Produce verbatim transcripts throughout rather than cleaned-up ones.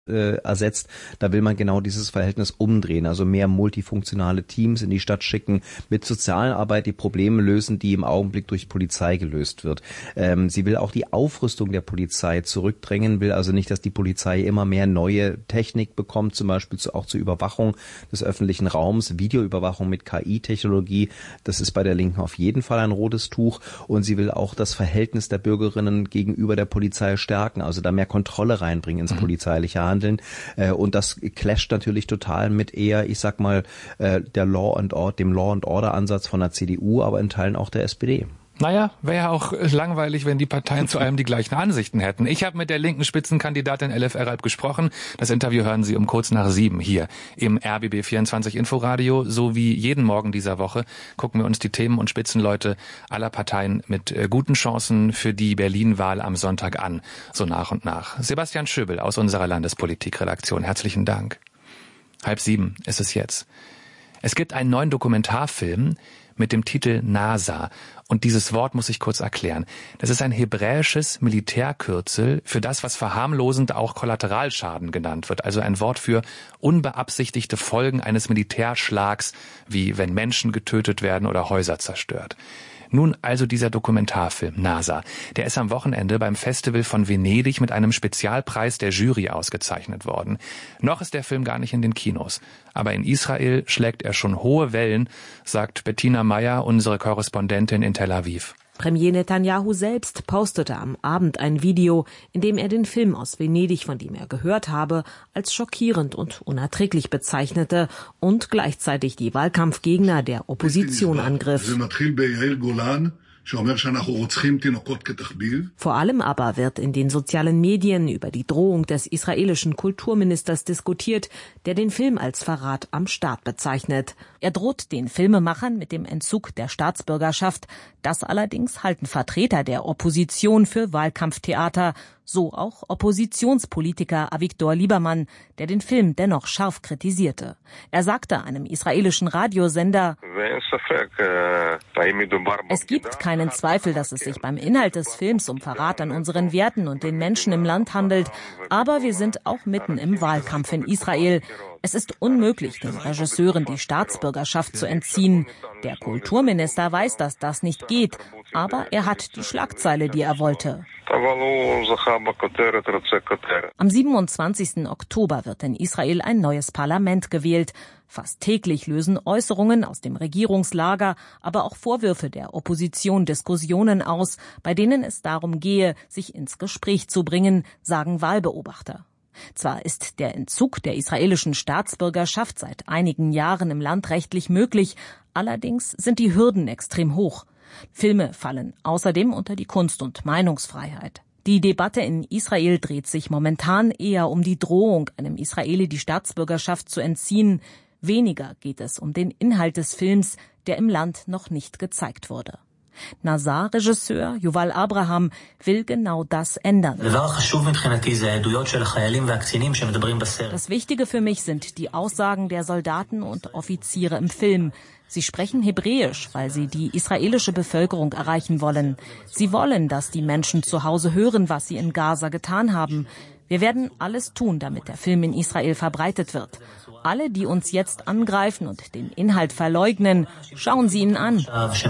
äh, ersetzt. Da will man genau dieses Verhältnis umdrehen, also mehr multifunktionale Teams in die Stadt schicken, mit Sozialarbeit die Probleme lösen, die im Augenblick durch Polizei gelöst wird. Ähm, sie will auch die Aufrüstung der Polizei zurückdrängen, will also nicht, dass die Polizei immer mehr neue Technik bekommt, zum Beispiel zu, auch zur Überwachung des öffentlichen Raums, Videoüberwachung mit K I-Technologie. Das ist bei der Linken auf jeden Fall ein rotes Tuch. Und sie will auch das Verhältnis der Bürgerinnen gegenüber der Polizei stärken, also da mehr Kontrolle reinbringen ins mhm. polizeiliche Handeln. Und das clasht natürlich total mit eher, ich sag mal, der Law and Order, dem Law and Order Ansatz von der C D U, aber in Teilen auch der S P D. Naja, wäre ja auch langweilig, wenn die Parteien zu allem die gleichen Ansichten hätten. Ich habe mit der linken Spitzenkandidatin Elif Eralp gesprochen. Das Interview hören Sie um kurz nach sieben hier im R B B vierundzwanzig Inforadio. So wie jeden Morgen dieser Woche gucken wir uns die Themen und Spitzenleute aller Parteien mit guten Chancen für die Berlin-Wahl am Sonntag an. So nach und nach. Sebastian Schöbel aus unserer Landespolitikredaktion. Herzlichen Dank. Halb sieben ist es jetzt. Es gibt einen neuen Dokumentarfilm mit dem Titel NASA. Und dieses Wort muss ich kurz erklären. Das ist ein hebräisches Militärkürzel für das, was verharmlosend auch Kollateralschaden genannt wird. Also ein Wort für unbeabsichtigte Folgen eines Militärschlags, wie wenn Menschen getötet werden oder Häuser zerstört. Nun also dieser Dokumentarfilm NASA. Der ist am Wochenende beim Festival von Venedig mit einem Spezialpreis der Jury ausgezeichnet worden. Noch ist der Film gar nicht in den Kinos. Aber in Israel schlägt er schon hohe Wellen, sagt Bettina Meyer, unsere Korrespondentin in Tel Aviv. Premier Netanyahu selbst postete am Abend ein Video, in dem er den Film aus Venedig, von dem er gehört habe, als schockierend und unerträglich bezeichnete und gleichzeitig die Wahlkampfgegner der Opposition angriff. Vor allem aber wird in den sozialen Medien über die Drohung des israelischen Kulturministers diskutiert, der den Film als Verrat am Staat bezeichnet. Er droht den Filmemachern mit dem Entzug der Staatsbürgerschaft. Das allerdings halten Vertreter der Opposition für Wahlkampftheater. So auch Oppositionspolitiker Avigdor Liebermann, der den Film dennoch scharf kritisierte. Er sagte einem israelischen Radiosender: Es gibt keinen Zweifel, dass es sich beim Inhalt des Films um Verrat an unseren Werten und den Menschen im Land handelt. Aber wir sind auch mitten im Wahlkampf in Israel. Es ist unmöglich, den Regisseuren die Staatsbürgerschaft zu entziehen. Der Kulturminister weiß, dass das nicht geht, aber er hat die Schlagzeile, die er wollte. Am siebenundzwanzigsten Oktober wird in Israel ein neues Parlament gewählt. Fast täglich lösen Äußerungen aus dem Regierungslager, aber auch Vorwürfe der Opposition Diskussionen aus, bei denen es darum gehe, sich ins Gespräch zu bringen, sagen Wahlbeobachter. Zwar ist der Entzug der israelischen Staatsbürgerschaft seit einigen Jahren im Land rechtlich möglich, allerdings sind die Hürden extrem hoch. Filme fallen außerdem unter die Kunst- und Meinungsfreiheit. Die Debatte in Israel dreht sich momentan eher um die Drohung, einem Israeli die Staatsbürgerschaft zu entziehen. Weniger geht es um den Inhalt des Films, der im Land noch nicht gezeigt wurde. NASA-Regisseur Yuval Abraham will genau das ändern. Das Wichtige für mich sind die Aussagen der Soldaten und Offiziere im Film. Sie sprechen Hebräisch, weil sie die israelische Bevölkerung erreichen wollen. Sie wollen, dass die Menschen zu Hause hören, was sie in Gaza getan haben. Wir werden alles tun, damit der Film in Israel verbreitet wird. Alle, die uns jetzt angreifen und den Inhalt verleugnen, schauen Sie ihn an.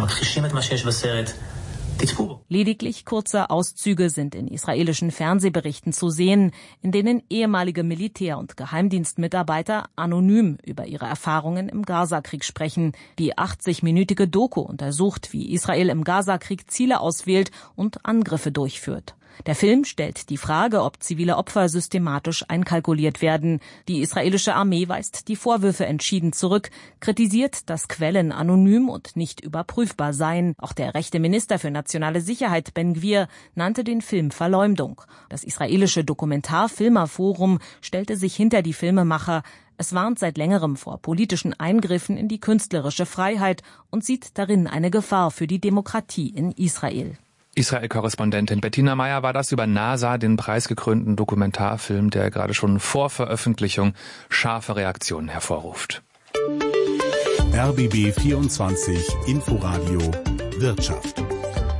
Lediglich kurze Auszüge sind in israelischen Fernsehberichten zu sehen, in denen ehemalige Militär- und Geheimdienstmitarbeiter anonym über ihre Erfahrungen im Gazakrieg sprechen. Die achtzig-minütige Doku untersucht, wie Israel im Gazakrieg Ziele auswählt und Angriffe durchführt. Der Film stellt die Frage, ob zivile Opfer systematisch einkalkuliert werden. Die israelische Armee weist die Vorwürfe entschieden zurück, kritisiert, dass Quellen anonym und nicht überprüfbar seien. Auch der rechte Minister für nationale Sicherheit, Ben Gvir, nannte den Film Verleumdung. Das israelische Dokumentarfilmerforum stellte sich hinter die Filmemacher. Es warnt seit längerem vor politischen Eingriffen in die künstlerische Freiheit und sieht darin eine Gefahr für die Demokratie in Israel. Israel-Korrespondentin Bettina Meyer war das über NASA, den preisgekrönten Dokumentarfilm, der gerade schon vor Veröffentlichung scharfe Reaktionen hervorruft. R B B vierundzwanzig Inforadio Wirtschaft.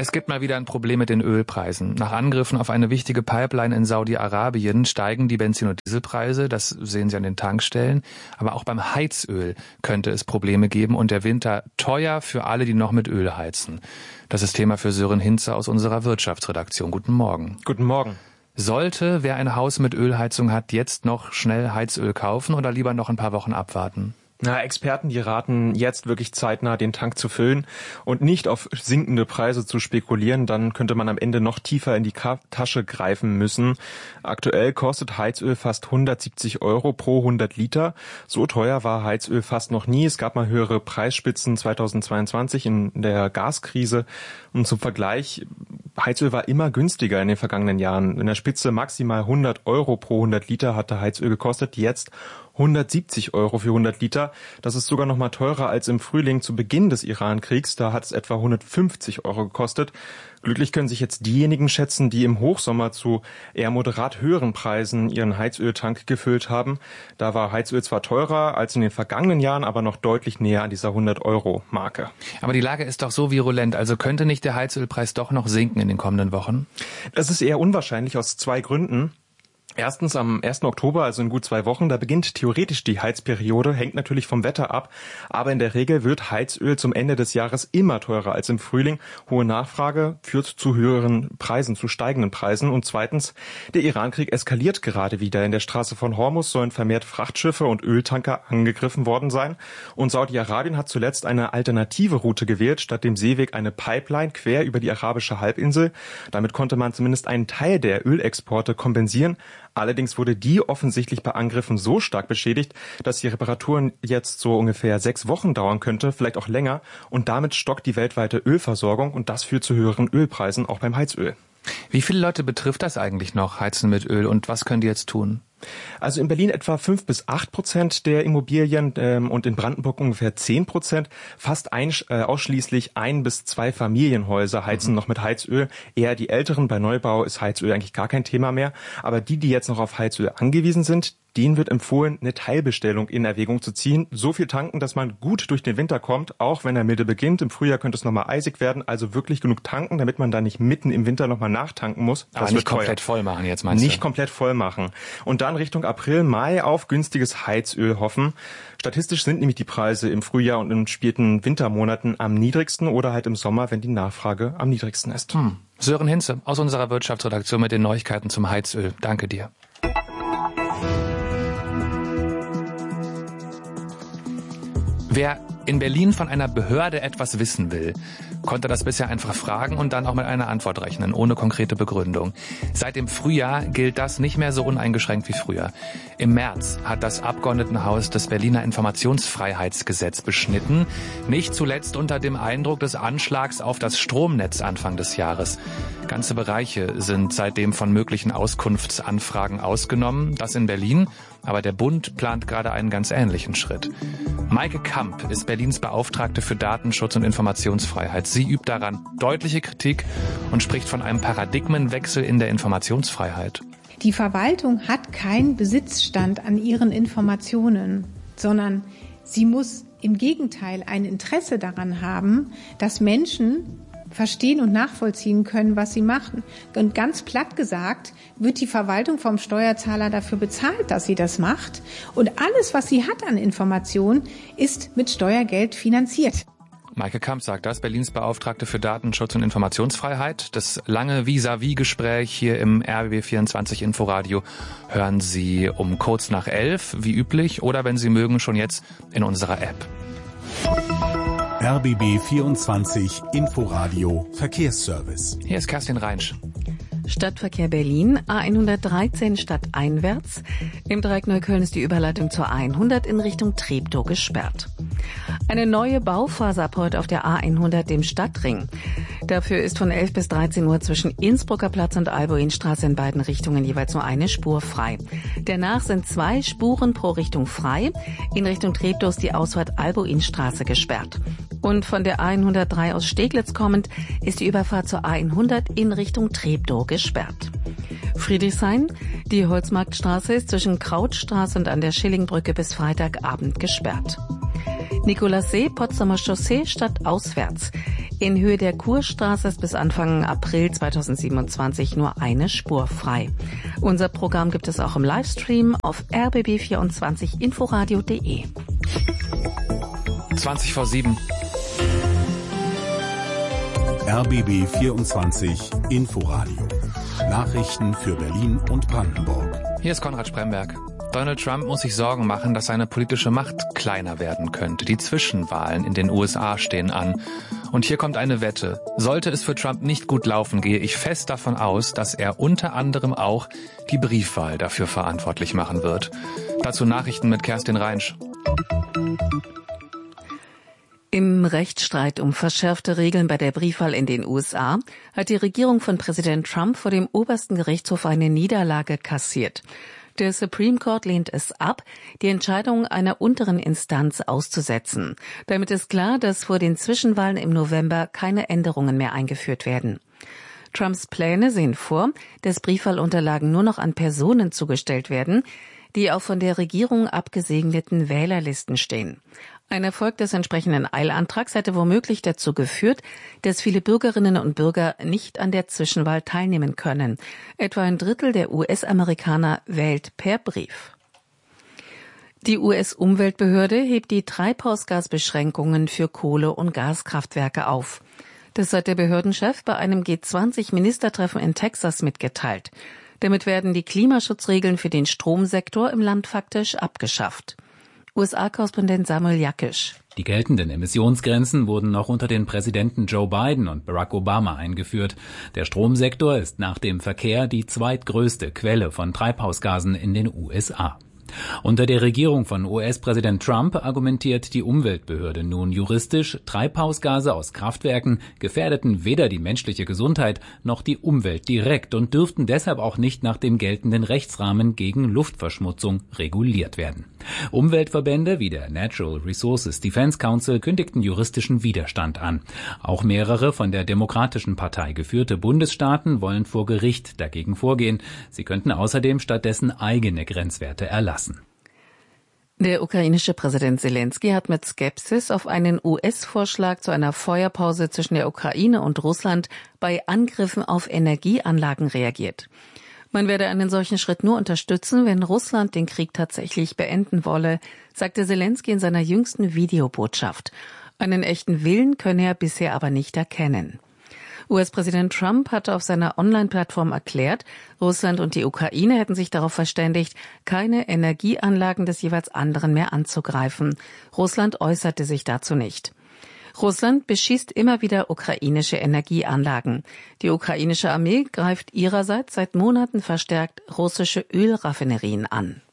Es gibt mal wieder ein Problem mit den Ölpreisen. Nach Angriffen auf eine wichtige Pipeline in Saudi-Arabien steigen die Benzin- und Dieselpreise. Das sehen Sie an den Tankstellen. Aber auch beim Heizöl könnte es Probleme geben und der Winter teuer für alle, die noch mit Öl heizen. Das ist Thema für Sören Hinze aus unserer Wirtschaftsredaktion. Guten Morgen. Guten Morgen. Sollte, wer ein Haus mit Ölheizung hat, jetzt noch schnell Heizöl kaufen oder lieber noch ein paar Wochen abwarten? Na, Experten, die raten jetzt wirklich zeitnah den Tank zu füllen und nicht auf sinkende Preise zu spekulieren, dann könnte man am Ende noch tiefer in die Tasche greifen müssen. Aktuell kostet Heizöl fast hundertsiebzig Euro pro hundert Liter. So teuer war Heizöl fast noch nie. Es gab mal höhere Preisspitzen zweitausendzweiundzwanzig in der Gaskrise. Und zum Vergleich, Heizöl war immer günstiger in den vergangenen Jahren. In der Spitze maximal hundert Euro pro hundert Liter hatte Heizöl gekostet, jetzt hundertsiebzig Euro für hundert Liter. Das ist sogar noch mal teurer als im Frühling zu Beginn des Iran-Kriegs. Da hat es etwa hundertfünfzig Euro gekostet. Glücklich können sich jetzt diejenigen schätzen, die im Hochsommer zu eher moderat höheren Preisen ihren Heizöltank gefüllt haben. Da war Heizöl zwar teurer als in den vergangenen Jahren, aber noch deutlich näher an dieser hundert Euro Marke. Aber die Lage ist doch so virulent. Also könnte nicht der Heizölpreis doch noch sinken in den kommenden Wochen? Das ist eher unwahrscheinlich aus zwei Gründen. Erstens am ersten Oktober, also in gut zwei Wochen, da beginnt theoretisch die Heizperiode, hängt natürlich vom Wetter ab, aber in der Regel wird Heizöl zum Ende des Jahres immer teurer als im Frühling. Hohe Nachfrage führt zu höheren Preisen, zu steigenden Preisen. Und zweitens, der Iran-Krieg eskaliert gerade wieder. In der Straße von Hormuz sollen vermehrt Frachtschiffe und Öltanker angegriffen worden sein. Und Saudi-Arabien hat zuletzt eine alternative Route gewählt, statt dem Seeweg eine Pipeline quer über die arabische Halbinsel. Damit konnte man zumindest einen Teil der Ölexporte kompensieren. Allerdings wurde die offensichtlich bei Angriffen so stark beschädigt, dass die Reparaturen jetzt so ungefähr sechs Wochen dauern könnte, vielleicht auch länger. Und damit stockt die weltweite Ölversorgung und das führt zu höheren Ölpreisen, auch beim Heizöl. Wie viele Leute betrifft das eigentlich noch, Heizen mit Öl, und was können die jetzt tun? Also in Berlin etwa fünf bis acht Prozent der Immobilien ähm, und in Brandenburg ungefähr zehn Prozent. Fast ein, äh, ausschließlich ein bis zwei Familienhäuser heizen mhm. noch mit Heizöl. Eher die Älteren, bei Neubau ist Heizöl eigentlich gar kein Thema mehr. Aber die, die jetzt noch auf Heizöl angewiesen sind, denen wird empfohlen, eine Teilbestellung in Erwägung zu ziehen. So viel tanken, dass man gut durch den Winter kommt, auch wenn er milde beginnt. Im Frühjahr könnte es nochmal eisig werden. Also wirklich genug tanken, damit man da nicht mitten im Winter nochmal nachtanken muss. Das Aber nicht komplett voll machen jetzt, meinst du? Nicht Nicht komplett voll machen. Und dann Richtung April, Mai auf günstiges Heizöl hoffen. Statistisch sind nämlich die Preise im Frühjahr und in späten Wintermonaten am niedrigsten oder halt im Sommer, wenn die Nachfrage am niedrigsten ist. Hm. Sören Hinze aus unserer Wirtschaftsredaktion mit den Neuigkeiten zum Heizöl. Danke dir. Wer in Berlin von einer Behörde etwas wissen will, konnte das bisher einfach fragen und dann auch mit einer Antwort rechnen, ohne konkrete Begründung. Seit dem Frühjahr gilt das nicht mehr so uneingeschränkt wie früher. Im März hat das Abgeordnetenhaus das Berliner Informationsfreiheitsgesetz beschnitten, nicht zuletzt unter dem Eindruck des Anschlags auf das Stromnetz Anfang des Jahres. Ganze Bereiche sind seitdem von möglichen Auskunftsanfragen ausgenommen, das in Berlin, aber der Bund plant gerade einen ganz ähnlichen Schritt. Maike Kamp ist Berlins Beauftragte für Datenschutz und Informationsfreiheit. Sie übt daran deutliche Kritik und spricht von einem Paradigmenwechsel in der Informationsfreiheit. Die Verwaltung hat keinen Besitzstand an ihren Informationen, sondern sie muss im Gegenteil ein Interesse daran haben, dass Menschen verstehen und nachvollziehen können, was sie machen. Und ganz platt gesagt, wird die Verwaltung vom Steuerzahler dafür bezahlt, dass sie das macht. Und alles, was sie hat an Informationen, ist mit Steuergeld finanziert. Maike Kamp sagt das, Berlins Beauftragte für Datenschutz und Informationsfreiheit. Das lange Vis-à-vis-Gespräch hier im R B B vierundzwanzig Inforadio hören Sie um kurz nach elf, wie üblich, oder wenn Sie mögen, schon jetzt in unserer App. R B B vierundzwanzig Inforadio Verkehrsservice. Hier ist Kerstin Reinsch. Stadtverkehr Berlin, A hundertdreizehn stadteinwärts. Im Dreieck Neukölln ist die Überleitung zur A hundert in Richtung Treptow gesperrt. Eine neue Bauphase ab heute auf der A hundert, dem Stadtring. Dafür ist von elf bis dreizehn Uhr zwischen Innsbrucker Platz und Albuinstraße in beiden Richtungen jeweils nur eine Spur frei. Danach sind zwei Spuren pro Richtung frei. In Richtung Treptow ist die Ausfahrt Albuinstraße gesperrt. Und von der A hundertdrei aus Steglitz kommend ist die Überfahrt zur A hundert in Richtung Treptow gesperrt. Friedrichshain, die Holzmarktstraße ist zwischen Krautstraße und an der Schillingbrücke bis Freitagabend gesperrt. Nikolassee, Potsdamer Chaussee stadtauswärts. In Höhe der Kurstraße ist bis Anfang April zweitausendsiebenundzwanzig nur eine Spur frei. Unser Programm gibt es auch im Livestream auf r b b vierundzwanzig inforadio punkt de. zwanzig vor sieben. R B B vierundzwanzig Inforadio. Nachrichten für Berlin und Brandenburg. Hier ist Konrad Spremberg. Donald Trump muss sich Sorgen machen, dass seine politische Macht kleiner werden könnte. Die Zwischenwahlen in den U S A stehen an. Und hier kommt eine Wette. Sollte es für Trump nicht gut laufen, gehe ich fest davon aus, dass er unter anderem auch die Briefwahl dafür verantwortlich machen wird. Dazu Nachrichten mit Kerstin Reinsch. Im Rechtsstreit um verschärfte Regeln bei der Briefwahl in den U S A hat die Regierung von Präsident Trump vor dem obersten Gerichtshof eine Niederlage kassiert. Der Supreme Court lehnt es ab, die Entscheidung einer unteren Instanz auszusetzen. Damit ist klar, dass vor den Zwischenwahlen im November keine Änderungen mehr eingeführt werden. Trumps Pläne sehen vor, dass Briefwahlunterlagen nur noch an Personen zugestellt werden, die auf von der Regierung abgesegneten Wählerlisten stehen. Ein Erfolg des entsprechenden Eilantrags hätte womöglich dazu geführt, dass viele Bürgerinnen und Bürger nicht an der Zwischenwahl teilnehmen können. Etwa ein Drittel der U S-Amerikaner wählt per Brief. Die U S-Umweltbehörde hebt die Treibhausgasbeschränkungen für Kohle- und Gaskraftwerke auf. Das hat der Behördenchef bei einem G zwanzig Ministertreffen in Texas mitgeteilt. Damit werden die Klimaschutzregeln für den Stromsektor im Land faktisch abgeschafft. U S A-Korrespondent Samuel Jakisch. Die geltenden Emissionsgrenzen wurden noch unter den Präsidenten Joe Biden und Barack Obama eingeführt. Der Stromsektor ist nach dem Verkehr die zweitgrößte Quelle von Treibhausgasen in den U S A. Unter der Regierung von U S-Präsident Trump argumentiert die Umweltbehörde nun juristisch, Treibhausgase aus Kraftwerken gefährdeten weder die menschliche Gesundheit noch die Umwelt direkt und dürften deshalb auch nicht nach dem geltenden Rechtsrahmen gegen Luftverschmutzung reguliert werden. Umweltverbände wie der Natural Resources Defense Council kündigten juristischen Widerstand an. Auch mehrere von der Demokratischen Partei geführte Bundesstaaten wollen vor Gericht dagegen vorgehen. Sie könnten außerdem stattdessen eigene Grenzwerte erlassen. Der ukrainische Präsident Zelensky hat mit Skepsis auf einen U S-Vorschlag zu einer Feuerpause zwischen der Ukraine und Russland bei Angriffen auf Energieanlagen reagiert. Man werde einen solchen Schritt nur unterstützen, wenn Russland den Krieg tatsächlich beenden wolle, sagte Zelensky in seiner jüngsten Videobotschaft. Einen echten Willen könne er bisher aber nicht erkennen. U S-Präsident Trump hatte auf seiner Online-Plattform erklärt, Russland und die Ukraine hätten sich darauf verständigt, keine Energieanlagen des jeweils anderen mehr anzugreifen. Russland äußerte sich dazu nicht. Russland beschießt immer wieder ukrainische Energieanlagen. Die ukrainische Armee greift ihrerseits seit Monaten verstärkt russische Ölraffinerien an.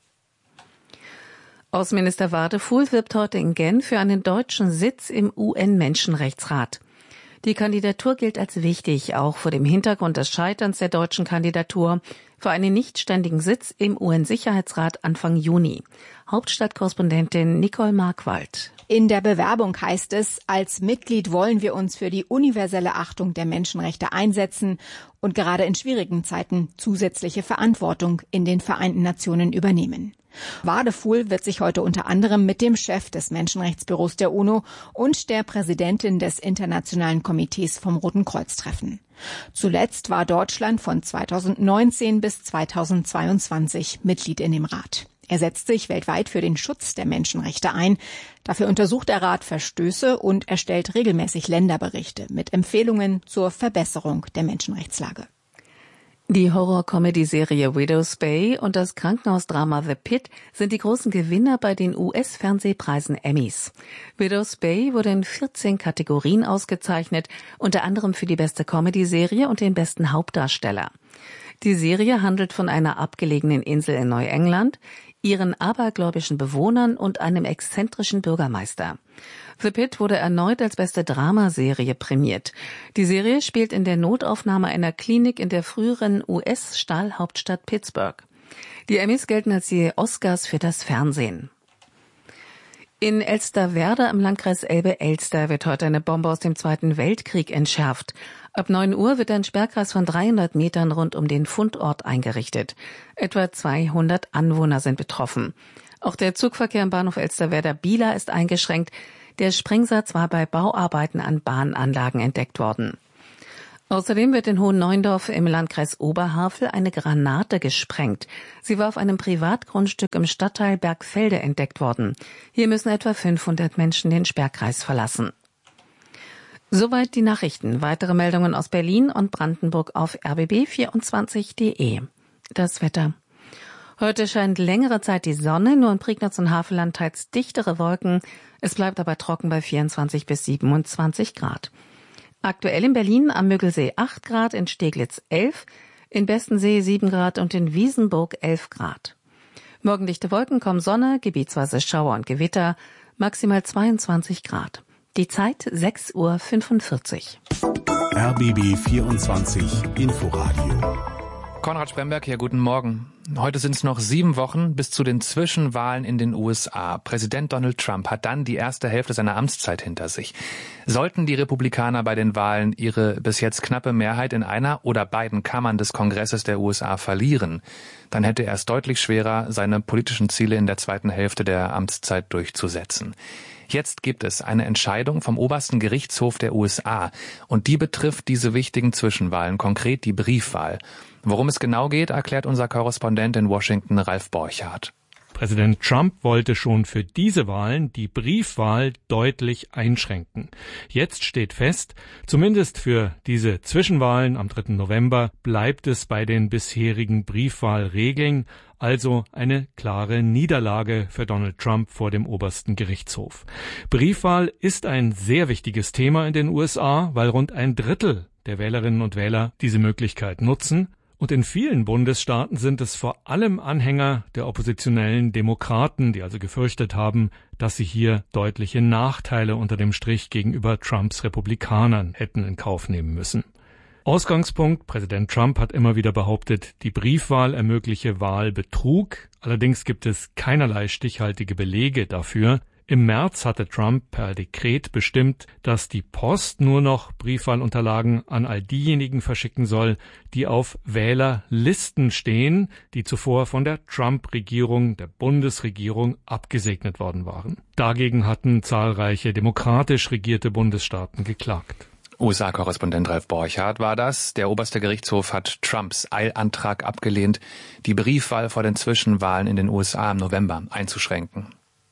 Außenminister Wadefuhl wirbt heute in Genf für einen deutschen Sitz im U N-Menschenrechtsrat. Die Kandidatur gilt als wichtig, auch vor dem Hintergrund des Scheiterns der deutschen Kandidatur für einen nichtständigen Sitz im U N-Sicherheitsrat Anfang Juni. Hauptstadtkorrespondentin Nicole Markwald. In der Bewerbung heißt es, als Mitglied wollen wir uns für die universelle Achtung der Menschenrechte einsetzen und gerade in schwierigen Zeiten zusätzliche Verantwortung in den Vereinten Nationen übernehmen. Wadefuhl wird sich heute unter anderem mit dem Chef des Menschenrechtsbüros der UNO und der Präsidentin des Internationalen Komitees vom Roten Kreuz treffen. Zuletzt war Deutschland von zweitausendneunzehn bis zweitausendzweiundzwanzig Mitglied in dem Rat. Er setzt sich weltweit für den Schutz der Menschenrechte ein. Dafür untersucht der Rat Verstöße und erstellt regelmäßig Länderberichte mit Empfehlungen zur Verbesserung der Menschenrechtslage. Die Horror-Comedy-Serie Widow's Bay und das Krankenhausdrama The Pit sind die großen Gewinner bei den U S-Fernsehpreisen Emmys. Widow's Bay wurde in vierzehn Kategorien ausgezeichnet, unter anderem für die beste Comedy-Serie und den besten Hauptdarsteller. Die Serie handelt von einer abgelegenen Insel in Neuengland, ihren abergläubischen Bewohnern und einem exzentrischen Bürgermeister. The Pit wurde erneut als beste Dramaserie prämiert. Die Serie spielt in der Notaufnahme einer Klinik in der früheren U S-Stahlhauptstadt Pittsburgh. Die Emmys gelten als die Oscars für das Fernsehen. In Elsterwerda im Landkreis Elbe-Elster wird heute eine Bombe aus dem Zweiten Weltkrieg entschärft. Ab neun Uhr wird ein Sperrkreis von dreihundert Metern rund um den Fundort eingerichtet. Etwa zweihundert Anwohner sind betroffen. Auch der Zugverkehr im Bahnhof Elsterwerda-Bieler ist eingeschränkt. Der Sprengsatz war bei Bauarbeiten an Bahnanlagen entdeckt worden. Außerdem wird in Hohenneuendorf im Landkreis Oberhavel eine Granate gesprengt. Sie war auf einem Privatgrundstück im Stadtteil Bergfelde entdeckt worden. Hier müssen etwa fünfhundert Menschen den Sperrkreis verlassen. Soweit die Nachrichten. Weitere Meldungen aus Berlin und Brandenburg auf r b b vierundzwanzig punkt d e. Das Wetter. Heute scheint längere Zeit die Sonne, nur in Prignitz und Havelland teils dichtere Wolken. Es bleibt aber trocken bei vierundzwanzig bis siebenundzwanzig Grad. Aktuell in Berlin am Müggelsee acht Grad, in Steglitz elf, in Bestensee sieben Grad und in Wiesenburg elf Grad. Morgen dichte Wolken, kommen Sonne, gebietsweise Schauer und Gewitter, maximal zweiundzwanzig Grad. Die Zeit sechs Uhr fünfundvierzig. R B B vierundzwanzig Inforadio. Konrad Spremberg hier, guten Morgen. Heute sind es noch sieben Wochen bis zu den Zwischenwahlen in den U S A. Präsident Donald Trump hat dann die erste Hälfte seiner Amtszeit hinter sich. Sollten die Republikaner bei den Wahlen ihre bis jetzt knappe Mehrheit in einer oder beiden Kammern des Kongresses der U S A verlieren, dann hätte er es deutlich schwerer, seine politischen Ziele in der zweiten Hälfte der Amtszeit durchzusetzen. Jetzt gibt es eine Entscheidung vom obersten Gerichtshof der U S A und die betrifft diese wichtigen Zwischenwahlen, konkret die Briefwahl. Worum es genau geht, erklärt unser Korrespondent in Washington, Ralf Borchardt. Präsident Trump wollte schon für diese Wahlen die Briefwahl deutlich einschränken. Jetzt steht fest, zumindest für diese Zwischenwahlen am dritten November bleibt es bei den bisherigen Briefwahlregeln, also eine klare Niederlage für Donald Trump vor dem obersten Gerichtshof. Briefwahl ist ein sehr wichtiges Thema in den U S A, weil rund ein Drittel der Wählerinnen und Wähler diese Möglichkeit nutzen. Und in vielen Bundesstaaten sind es vor allem Anhänger der oppositionellen Demokraten, die also gefürchtet haben, dass sie hier deutliche Nachteile unter dem Strich gegenüber Trumps Republikanern hätten in Kauf nehmen müssen. Ausgangspunkt: Präsident Trump hat immer wieder behauptet, die Briefwahl ermögliche Wahlbetrug. Allerdings gibt es keinerlei stichhaltige Belege dafür. Im März hatte Trump per Dekret bestimmt, dass die Post nur noch Briefwahlunterlagen an all diejenigen verschicken soll, die auf Wählerlisten stehen, die zuvor von der Trump-Regierung, der Bundesregierung, abgesegnet worden waren. Dagegen hatten zahlreiche demokratisch regierte Bundesstaaten geklagt. U S A-Korrespondent Ralf Borchardt war das. Der oberste Gerichtshof hat Trumps Eilantrag abgelehnt, die Briefwahl vor den Zwischenwahlen in den U S A im November einzuschränken.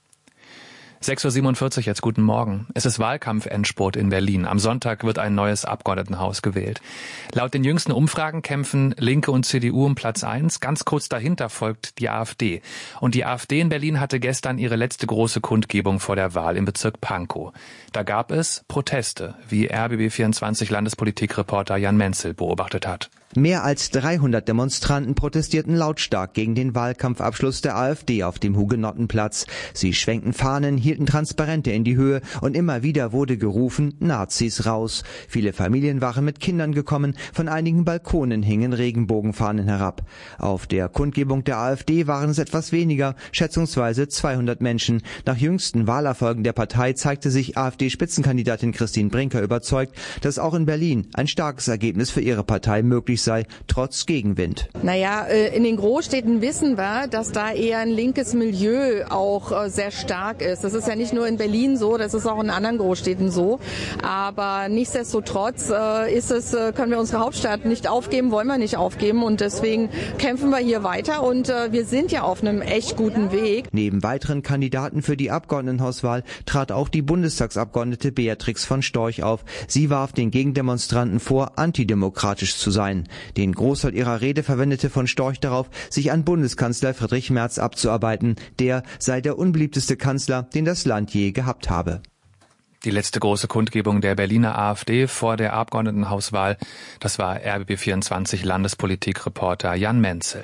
sechs Uhr siebenundvierzig, jetzt guten Morgen. Es ist Wahlkampfendspurt in Berlin. Am Sonntag wird ein neues Abgeordnetenhaus gewählt. Laut den jüngsten Umfragen kämpfen Linke und C D U um Platz eins. Ganz kurz dahinter folgt die AfD. Und die AfD in Berlin hatte gestern ihre letzte große Kundgebung vor der Wahl im Bezirk Pankow. Da gab es Proteste, wie R B B vierundzwanzig Landespolitikreporter Jan Menzel beobachtet hat. Mehr als dreihundert Demonstranten protestierten lautstark gegen den Wahlkampfabschluss der AfD auf dem Hugenottenplatz. Sie schwenkten Fahnen, hielten Transparente in die Höhe und immer wieder wurde gerufen, Nazis raus. Viele Familien waren mit Kindern gekommen, von einigen Balkonen hingen Regenbogenfahnen herab. Auf der Kundgebung der AfD waren es etwas weniger, schätzungsweise zweihundert Menschen. Nach jüngsten Wahlerfolgen der Partei zeigte sich AfD-Spitzenkandidatin Christine Brinker überzeugt, dass auch in Berlin ein starkes Ergebnis für ihre Partei möglich sei, trotz Gegenwind. Naja, in den Großstädten wissen wir, dass da eher ein linkes Milieu auch sehr stark ist. Das ist ja nicht nur in Berlin so, das ist auch in anderen Großstädten so. Aber nichtsdestotrotz ist es, können wir unsere Hauptstadt nicht aufgeben, wollen wir nicht aufgeben und deswegen kämpfen wir hier weiter und wir sind ja auf einem echt guten Weg. Neben weiteren Kandidaten für die Abgeordnetenhauswahl trat auch die Bundestagsabgeordnete Beatrix von Storch auf. Sie warf den Gegendemonstranten vor, antidemokratisch zu sein. Den Großteil ihrer Rede verwendete von Storch darauf, sich an Bundeskanzler Friedrich Merz abzuarbeiten. Der sei der unbeliebteste Kanzler, den das Land je gehabt habe. Die letzte große Kundgebung der Berliner AfD vor der Abgeordnetenhauswahl, das war R B B vierundzwanzig Landespolitikreporter Jan Menzel.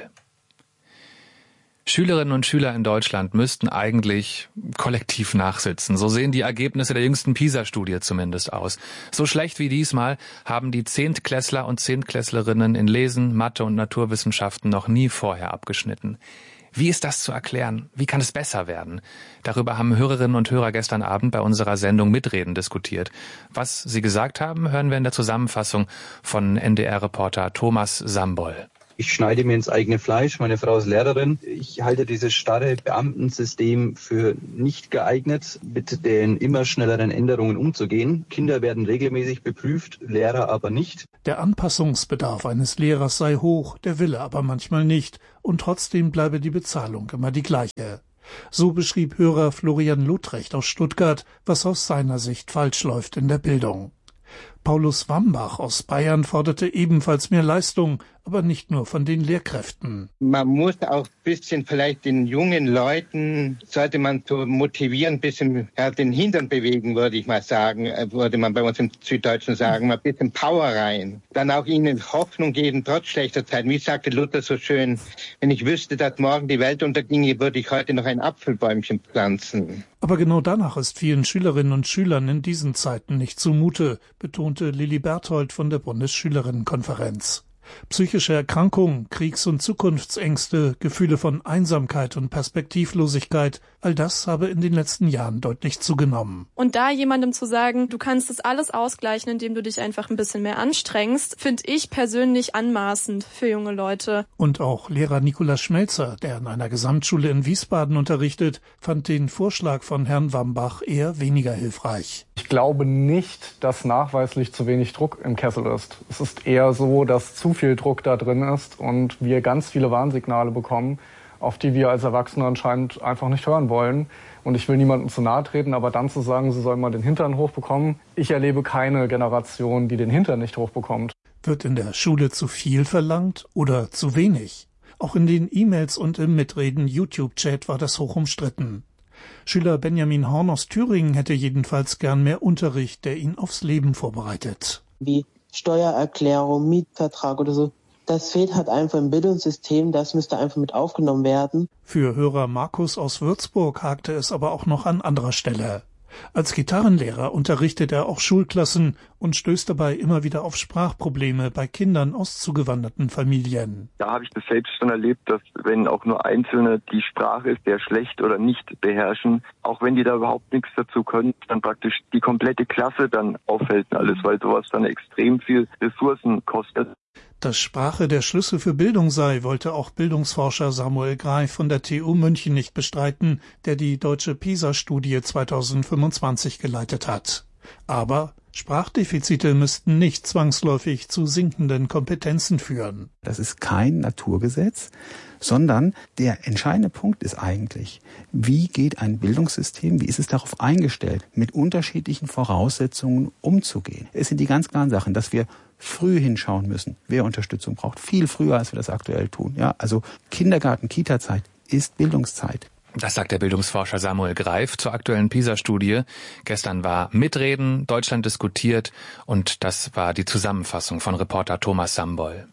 Schülerinnen und Schüler in Deutschland müssten eigentlich kollektiv nachsitzen. So sehen die Ergebnisse der jüngsten PISA-Studie zumindest aus. So schlecht wie diesmal haben die Zehntklässler und Zehntklässlerinnen in Lesen, Mathe und Naturwissenschaften noch nie vorher abgeschnitten. Wie ist das zu erklären? Wie kann es besser werden? Darüber haben Hörerinnen und Hörer gestern Abend bei unserer Sendung Mitreden diskutiert. Was sie gesagt haben, hören wir in der Zusammenfassung von N D R-Reporter Thomas Sambol. Ich schneide mir ins eigene Fleisch. Meine Frau ist Lehrerin. Ich halte dieses starre Beamtensystem für nicht geeignet, mit den immer schnelleren Änderungen umzugehen. Kinder werden regelmäßig beprüft, Lehrer aber nicht. Der Anpassungsbedarf eines Lehrers sei hoch, der Wille aber manchmal nicht. Und trotzdem bleibe die Bezahlung immer die gleiche. So beschrieb Hörer Florian Lutrecht aus Stuttgart, was aus seiner Sicht falsch läuft in der Bildung. Paulus Wambach aus Bayern forderte ebenfalls mehr Leistung, aber nicht nur von den Lehrkräften. Man muss auch ein bisschen vielleicht den jungen Leuten, sollte man so motivieren, ein bisschen ja, den Hintern bewegen, würde ich mal sagen, würde man bei uns im Süddeutschen sagen, mal ein bisschen Power rein. Dann auch ihnen Hoffnung geben, trotz schlechter Zeiten. Wie sagte Luther so schön, wenn ich wüsste, dass morgen die Welt unterginge, würde ich heute noch ein Apfelbäumchen pflanzen. Aber genau danach ist vielen Schülerinnen und Schülern in diesen Zeiten nicht zumute, betonte Lilli Berthold von der Bundesschülerinnenkonferenz. Psychische Erkrankungen, Kriegs- und Zukunftsängste, Gefühle von Einsamkeit und Perspektivlosigkeit, all das habe in den letzten Jahren deutlich zugenommen. Und da jemandem zu sagen, du kannst das alles ausgleichen, indem du dich einfach ein bisschen mehr anstrengst, finde ich persönlich anmaßend für junge Leute. Und auch Lehrer Nikolaus Schmelzer, der an einer Gesamtschule in Wiesbaden unterrichtet, fand den Vorschlag von Herrn Wambach eher weniger hilfreich. Ich glaube nicht, dass nachweislich zu wenig Druck im Kessel ist. Es ist eher so, dass zu viel Druck da drin ist und wir ganz viele Warnsignale bekommen, auf die wir als Erwachsene anscheinend einfach nicht hören wollen. Und ich will niemandem zu nahe treten, aber dann zu sagen, sie sollen mal den Hintern hochbekommen. Ich erlebe keine Generation, die den Hintern nicht hochbekommt. Wird in der Schule zu viel verlangt oder zu wenig? Auch in den E-Mails und im Mitreden-YouTube-Chat war das hoch umstritten. Schüler Benjamin Horn aus Thüringen hätte jedenfalls gern mehr Unterricht, der ihn aufs Leben vorbereitet. Wie Steuererklärung, Mietvertrag oder so. Das fehlt halt einfach im Bildungssystem, das müsste einfach mit aufgenommen werden. Für Hörer Markus aus Würzburg hakte es aber auch noch an anderer Stelle. Als Gitarrenlehrer unterrichtet er auch Schulklassen und stößt dabei immer wieder auf Sprachprobleme bei Kindern aus zugewanderten Familien. Da habe ich das selbst schon erlebt, dass wenn auch nur Einzelne die Sprache sehr schlecht oder nicht beherrschen, auch wenn die da überhaupt nichts dazu können, dann praktisch die komplette Klasse dann auffällt und alles, weil sowas dann extrem viel Ressourcen kostet. Dass Sprache der Schlüssel für Bildung sei, wollte auch Bildungsforscher Samuel Greif von der T U München nicht bestreiten, der die deutsche PISA-Studie zweitausendfünfundzwanzig geleitet hat. Aber Sprachdefizite müssten nicht zwangsläufig zu sinkenden Kompetenzen führen. Das ist kein Naturgesetz, sondern der entscheidende Punkt ist eigentlich, wie geht ein Bildungssystem, wie ist es darauf eingestellt, mit unterschiedlichen Voraussetzungen umzugehen. Es sind die ganz klaren Sachen, dass wir früh hinschauen müssen, wer Unterstützung braucht, viel früher, als wir das aktuell tun. Ja, also Kindergarten, Kita-Zeit ist Bildungszeit. Das sagt der Bildungsforscher Samuel Greif zur aktuellen PISA-Studie. Gestern war Mitreden, Deutschland diskutiert und das war die Zusammenfassung von Reporter Thomas Samboll.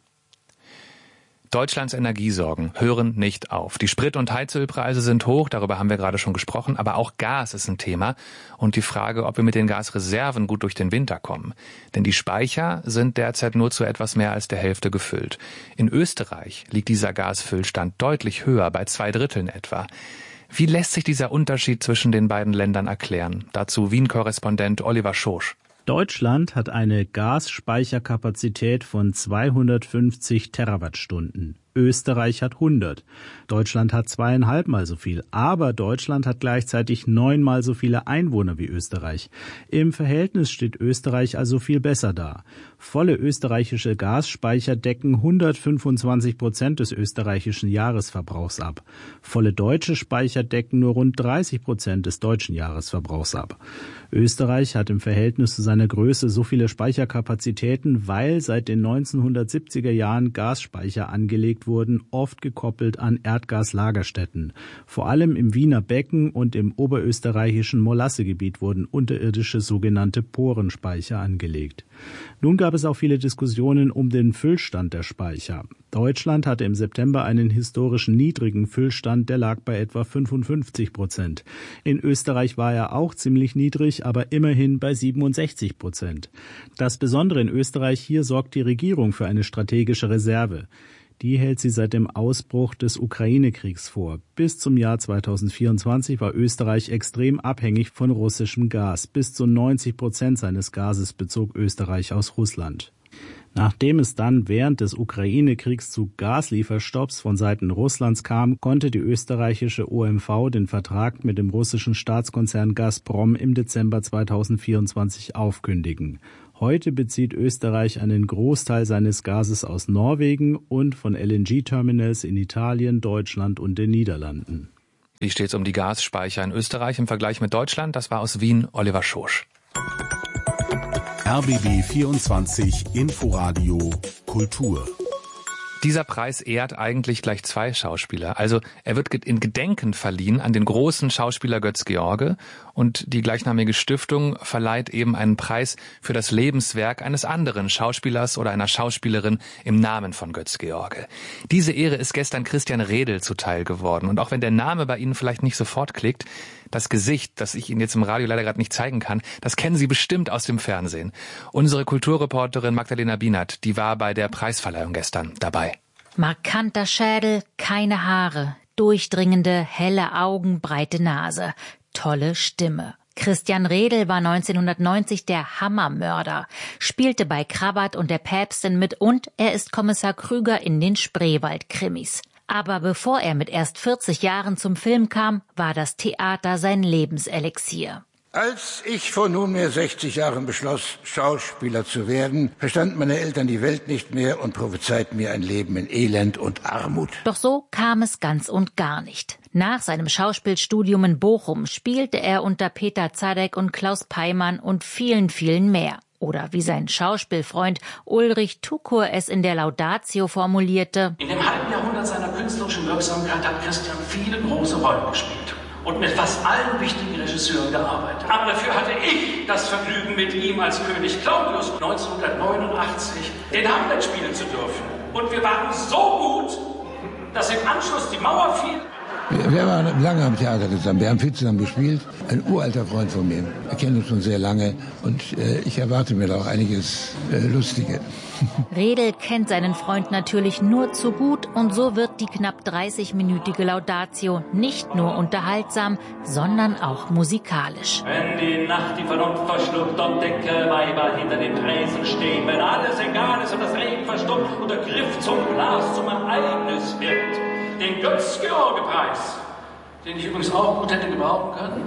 Deutschlands Energiesorgen hören nicht auf. Die Sprit- und Heizölpreise sind hoch, darüber haben wir gerade schon gesprochen, aber auch Gas ist ein Thema und die Frage, ob wir mit den Gasreserven gut durch den Winter kommen. Denn die Speicher sind derzeit nur zu etwas mehr als der Hälfte gefüllt. In Österreich liegt dieser Gasfüllstand deutlich höher, bei zwei Dritteln etwa. Wie lässt sich dieser Unterschied zwischen den beiden Ländern erklären? Dazu Wien-Korrespondent Oliver Schosch. Deutschland hat eine Gasspeicherkapazität von zweihundertfünfzig Terawattstunden. Österreich hat hundert. Deutschland hat zweieinhalb Mal so viel. Aber Deutschland hat gleichzeitig neunmal so viele Einwohner wie Österreich. Im Verhältnis steht Österreich also viel besser da. Volle österreichische Gasspeicher decken hundertfünfundzwanzig Prozent des österreichischen Jahresverbrauchs ab. Volle deutsche Speicher decken nur rund dreißig Prozent des deutschen Jahresverbrauchs ab. Österreich hat im Verhältnis zu seiner Größe so viele Speicherkapazitäten, weil seit den neunzehnhundertsiebziger Jahren Gasspeicher angelegt wurden, oft gekoppelt an Erdgaslagerstätten. Vor allem im Wiener Becken und im oberösterreichischen Molassegebiet wurden unterirdische sogenannte Porenspeicher angelegt. Nun gab es auch viele Diskussionen um den Füllstand der Speicher. Deutschland hatte im September einen historischen niedrigen Füllstand, der lag bei etwa fünfundfünfzig Prozent. In Österreich war er auch ziemlich niedrig, aber immerhin bei siebenundsechzig Prozent. Das Besondere in Österreich, hier sorgt die Regierung für eine strategische Reserve. Die hält sie seit dem Ausbruch des Ukraine-Kriegs vor. Bis zum Jahr zweitausendvierundzwanzig war Österreich extrem abhängig von russischem Gas. Bis zu neunzig Prozent seines Gases bezog Österreich aus Russland. Nachdem es dann während des Ukraine-Kriegs zu Gaslieferstopps von Seiten Russlands kam, konnte die österreichische O M V den Vertrag mit dem russischen Staatskonzern Gazprom im Dezember zweitausendvierundzwanzig aufkündigen. Heute bezieht Österreich einen Großteil seines Gases aus Norwegen und von L N G-Terminals in Italien, Deutschland und den Niederlanden. Wie steht's um die Gasspeicher in Österreich im Vergleich mit Deutschland? Das war aus Wien Oliver Schosch. R B B vierundzwanzig Inforadio Kultur. Dieser Preis ehrt eigentlich gleich zwei Schauspieler. Also er wird in Gedenken verliehen an den großen Schauspieler Götz George und die gleichnamige Stiftung verleiht eben einen Preis für das Lebenswerk eines anderen Schauspielers oder einer Schauspielerin im Namen von Götz George. Diese Ehre ist gestern Christian Redl zuteil geworden und auch wenn der Name bei Ihnen vielleicht nicht sofort klickt, das Gesicht, das ich Ihnen jetzt im Radio leider gerade nicht zeigen kann, das kennen Sie bestimmt aus dem Fernsehen. Unsere Kulturreporterin Magdalena Bienert, die war bei der Preisverleihung gestern dabei. Markanter Schädel, keine Haare, durchdringende, helle Augen, breite Nase, tolle Stimme. Christian Redl war neunzehnhundertneunzig der Hammermörder, spielte bei Krabbert und der Päpstin mit und er ist Kommissar Krüger in den Spreewald-Krimis. Aber bevor er mit erst vierzig Jahren zum Film kam, war das Theater sein Lebenselixier. Als ich vor nunmehr sechzig Jahren beschloss, Schauspieler zu werden, verstanden meine Eltern die Welt nicht mehr und prophezeiten mir ein Leben in Elend und Armut. Doch so kam es ganz und gar nicht. Nach seinem Schauspielstudium in Bochum spielte er unter Peter Zadek und Klaus Peimann und vielen, vielen mehr. Oder wie sein Schauspielfreund Ulrich Tukur es in der Laudatio formulierte: In dem halben Jahrhundert seiner künstlerischen Wirksamkeit hat Christian viele große Rollen gespielt und mit fast allen wichtigen Regisseuren gearbeitet. Aber dafür hatte ich das Vergnügen, mit ihm als König Claudius neunzehnhundertneunundachtzig den Hamlet spielen zu dürfen. Und wir waren so gut, dass im Anschluss die Mauer fiel. Wir, wir waren lange am Theater zusammen, wir haben viel zusammen gespielt. Ein uralter Freund von mir, wir kennen uns schon sehr lange und äh, ich erwarte mir da auch einiges äh, Lustige. Redl kennt seinen Freund natürlich nur zu gut und so wird die knapp dreißigminütige Laudatio nicht nur unterhaltsam, sondern auch musikalisch. Wenn die Nacht die Vernunft verschluckt und dicke Weiber hinter den Tresen stehen, wenn alles egal ist und das Leben verstummt und der Griff zum Glas zum Ereignis wird, den Götz-George-Preis, den ich übrigens auch gut hätte gebrauchen können,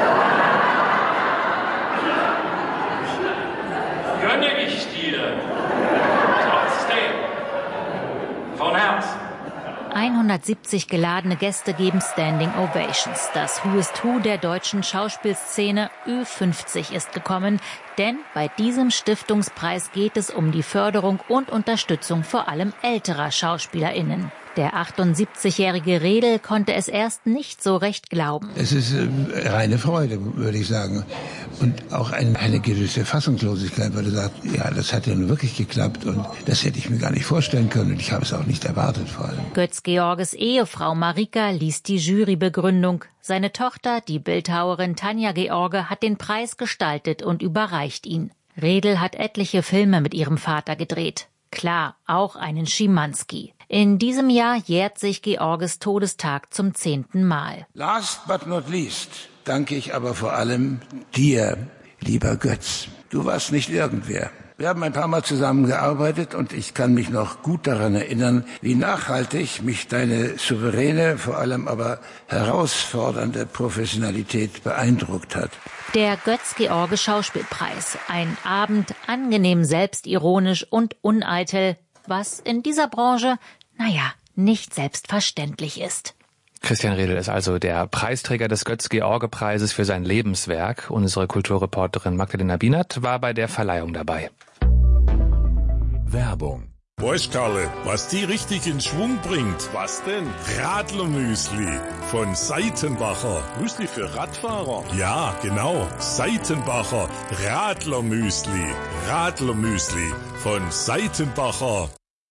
gönne ich dir. Trotzdem. Von Herzen. hundertsiebzig geladene Gäste geben Standing Ovations. Das Who is Who der deutschen Schauspielszene Ü fünfzig ist gekommen, denn bei diesem Stiftungspreis geht es um die Förderung und Unterstützung vor allem älterer SchauspielerInnen. Der achtundsiebzigjährige Redl konnte es erst nicht so recht glauben. Es ist äh, reine Freude, würde ich sagen. Und auch ein, eine gewisse Fassungslosigkeit, weil du sagst, ja, das hat ja nun wirklich geklappt und das hätte ich mir gar nicht vorstellen können und ich habe es auch nicht erwartet vor allem. Götz Georges Ehefrau Marika liest die Jurybegründung. Seine Tochter, die Bildhauerin Tanja George, hat den Preis gestaltet und überreicht ihn. Redl hat etliche Filme mit ihrem Vater gedreht. Klar, auch einen Schimanski. In diesem Jahr jährt sich Georges Todestag zum zehnten Mal. Last but not least danke ich aber vor allem dir, lieber Götz. Du warst nicht irgendwer. Wir haben ein paar Mal zusammengearbeitet und ich kann mich noch gut daran erinnern, wie nachhaltig mich deine souveräne, vor allem aber herausfordernde Professionalität beeindruckt hat. Der Götz-George Schauspielpreis. Ein Abend, angenehm selbstironisch und uneitel, was in dieser Branche, naja, nicht selbstverständlich ist. Christian Redl ist also der Preisträger des Götz-George-Preises für sein Lebenswerk. Unsere Kulturreporterin Magdalena Bienert war bei der Verleihung dabei. Werbung. Weißt Karle, was die richtig in Schwung bringt? Was denn? Radlermüsli von Seitenbacher. Müsli für Radfahrer? Ja, genau. Seitenbacher Radlermüsli. Radlermüsli von Seitenbacher.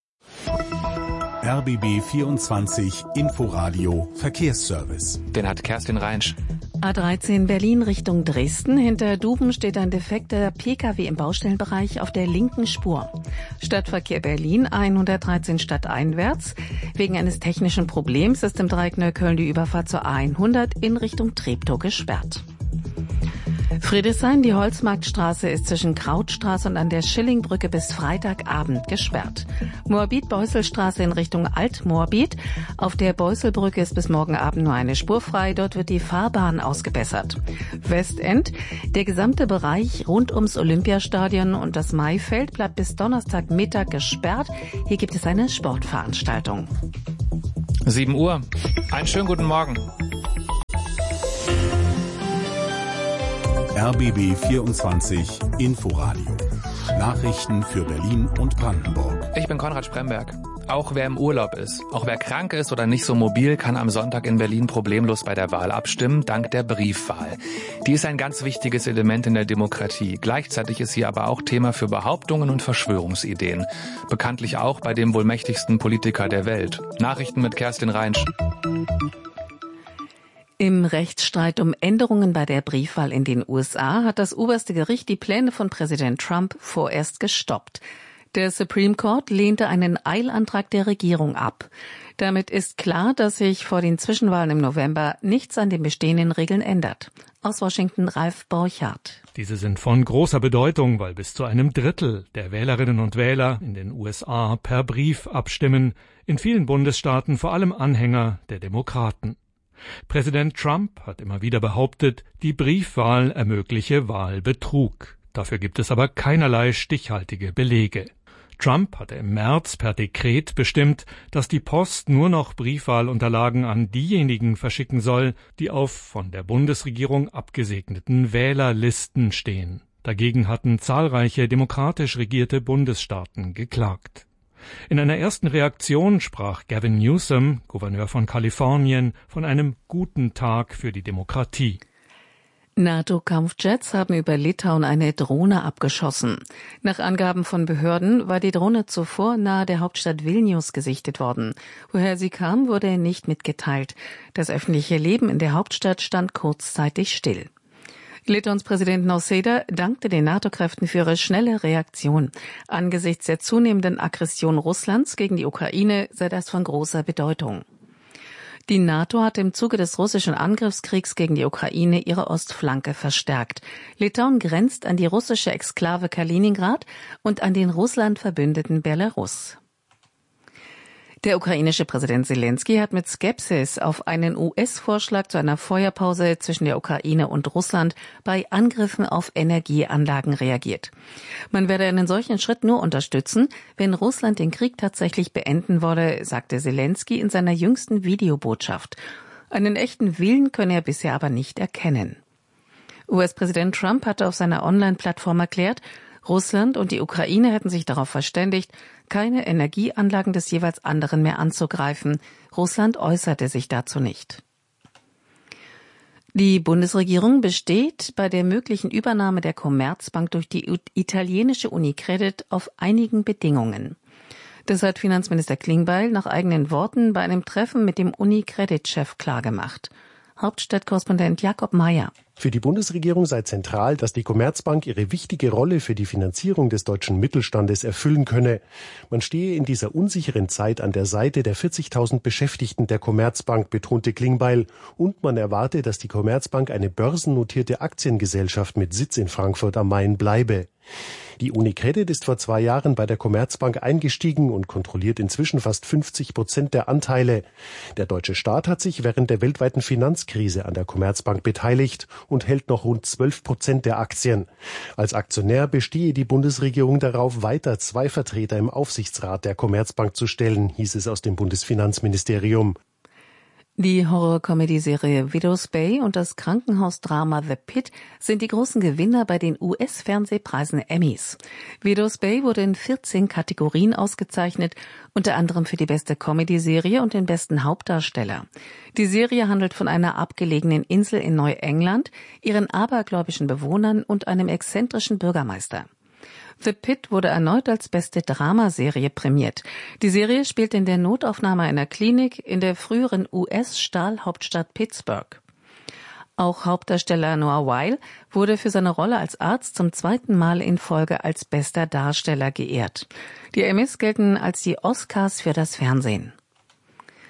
R B B vierundzwanzig Inforadio Verkehrsservice. Den hat Kerstin Reinsch. A dreizehn Berlin Richtung Dresden. Hinter Duben steht ein defekter Pkw im Baustellenbereich auf der linken Spur. Stadtverkehr Berlin hundertdreizehn stadteinwärts. Wegen eines technischen Problems ist im Dreieck Neukölln die Überfahrt zur A hundert in Richtung Treptow gesperrt. Friedrichshain, die Holzmarktstraße ist zwischen Krautstraße und an der Schillingbrücke bis Freitagabend gesperrt. Moabit-Beuselstraße in Richtung Alt-Moabit. Auf der Beuselbrücke ist bis morgen Abend nur eine Spur frei. Dort wird die Fahrbahn ausgebessert. Westend, der gesamte Bereich rund ums Olympiastadion und das Maifeld bleibt bis Donnerstagmittag gesperrt. Hier gibt es eine Sportveranstaltung. sieben Uhr. Einen schönen guten Morgen. R B B vierundzwanzig Inforadio. Nachrichten für Berlin und Brandenburg. Ich bin Konrad Spremberg. Auch wer im Urlaub ist, auch wer krank ist oder nicht so mobil, kann am Sonntag in Berlin problemlos bei der Wahl abstimmen, dank der Briefwahl. Die ist ein ganz wichtiges Element in der Demokratie. Gleichzeitig ist sie aber auch Thema für Behauptungen und Verschwörungsideen. Bekanntlich auch bei dem wohl mächtigsten Politiker der Welt. Nachrichten mit Kerstin Reinsch. Im Rechtsstreit um Änderungen bei der Briefwahl in den U S A hat das oberste Gericht die Pläne von Präsident Trump vorerst gestoppt. Der Supreme Court lehnte einen Eilantrag der Regierung ab. Damit ist klar, dass sich vor den Zwischenwahlen im November nichts an den bestehenden Regeln ändert. Aus Washington Ralf Borchardt. Diese sind von großer Bedeutung, weil bis zu einem Drittel der Wählerinnen und Wähler in den U S A per Brief abstimmen, in vielen Bundesstaaten vor allem Anhänger der Demokraten. Präsident Trump hat immer wieder behauptet, die Briefwahl ermögliche Wahlbetrug. Dafür gibt es aber keinerlei stichhaltige Belege. Trump hatte im März per Dekret bestimmt, dass die Post nur noch Briefwahlunterlagen an diejenigen verschicken soll, die auf von der Bundesregierung abgesegneten Wählerlisten stehen. Dagegen hatten zahlreiche demokratisch regierte Bundesstaaten geklagt. In einer ersten Reaktion sprach Gavin Newsom, Gouverneur von Kalifornien, von einem guten Tag für die Demokratie. NATO-Kampfjets haben über Litauen eine Drohne abgeschossen. Nach Angaben von Behörden war die Drohne zuvor nahe der Hauptstadt Vilnius gesichtet worden. Woher sie kam, wurde nicht mitgeteilt. Das öffentliche Leben in der Hauptstadt stand kurzzeitig still. Litauens Präsident Nausėda dankte den NATO-Kräften für ihre schnelle Reaktion. Angesichts der zunehmenden Aggression Russlands gegen die Ukraine sei das von großer Bedeutung. Die NATO hat im Zuge des russischen Angriffskriegs gegen die Ukraine ihre Ostflanke verstärkt. Litauen grenzt an die russische Exklave Kaliningrad und an den Russland verbündeten Belarus. Der ukrainische Präsident Zelensky hat mit Skepsis auf einen U S-Vorschlag zu einer Feuerpause zwischen der Ukraine und Russland bei Angriffen auf Energieanlagen reagiert. Man werde einen solchen Schritt nur unterstützen, wenn Russland den Krieg tatsächlich beenden wolle, sagte Zelensky in seiner jüngsten Videobotschaft. Einen echten Willen könne er bisher aber nicht erkennen. U S-Präsident Trump hatte auf seiner Online-Plattform erklärt, Russland und die Ukraine hätten sich darauf verständigt, keine Energieanlagen des jeweils anderen mehr anzugreifen. Russland äußerte sich dazu nicht. Die Bundesregierung besteht bei der möglichen Übernahme der Commerzbank durch die italienische Unicredit auf einigen Bedingungen. Das hat Finanzminister Klingbeil nach eigenen Worten bei einem Treffen mit dem Unicredit-Chef klargemacht. Hauptstadtkorrespondent Jakob Mayer. Für die Bundesregierung sei zentral, dass die Commerzbank ihre wichtige Rolle für die Finanzierung des deutschen Mittelstandes erfüllen könne. Man stehe in dieser unsicheren Zeit an der Seite der vierzigtausend Beschäftigten der Commerzbank, betonte Klingbeil. Und man erwarte, dass die Commerzbank eine börsennotierte Aktiengesellschaft mit Sitz in Frankfurt am Main bleibe. Die Unicredit ist vor zwei Jahren bei der Commerzbank eingestiegen und kontrolliert inzwischen fast fünfzig Prozent der Anteile. Der deutsche Staat hat sich während der weltweiten Finanzkrise an der Commerzbank beteiligt und hält noch rund zwölf Prozent der Aktien. Als Aktionär bestehe die Bundesregierung darauf, weiter zwei Vertreter im Aufsichtsrat der Commerzbank zu stellen, hieß es aus dem Bundesfinanzministerium. Die Horror-Comedy-Serie Widow's Bay und das Krankenhausdrama The Pit sind die großen Gewinner bei den U S-Fernsehpreisen Emmys. Widow's Bay wurde in vierzehn Kategorien ausgezeichnet, unter anderem für die beste Comedy-Serie und den besten Hauptdarsteller. Die Serie handelt von einer abgelegenen Insel in Neuengland, ihren abergläubischen Bewohnern und einem exzentrischen Bürgermeister. The Pit wurde erneut als beste Dramaserie prämiert. Die Serie spielt in der Notaufnahme einer Klinik in der früheren U S-Stahlhauptstadt Pittsburgh. Auch Hauptdarsteller Noah Weil wurde für seine Rolle als Arzt zum zweiten Mal in Folge als bester Darsteller geehrt. Die Emmys gelten als die Oscars für das Fernsehen.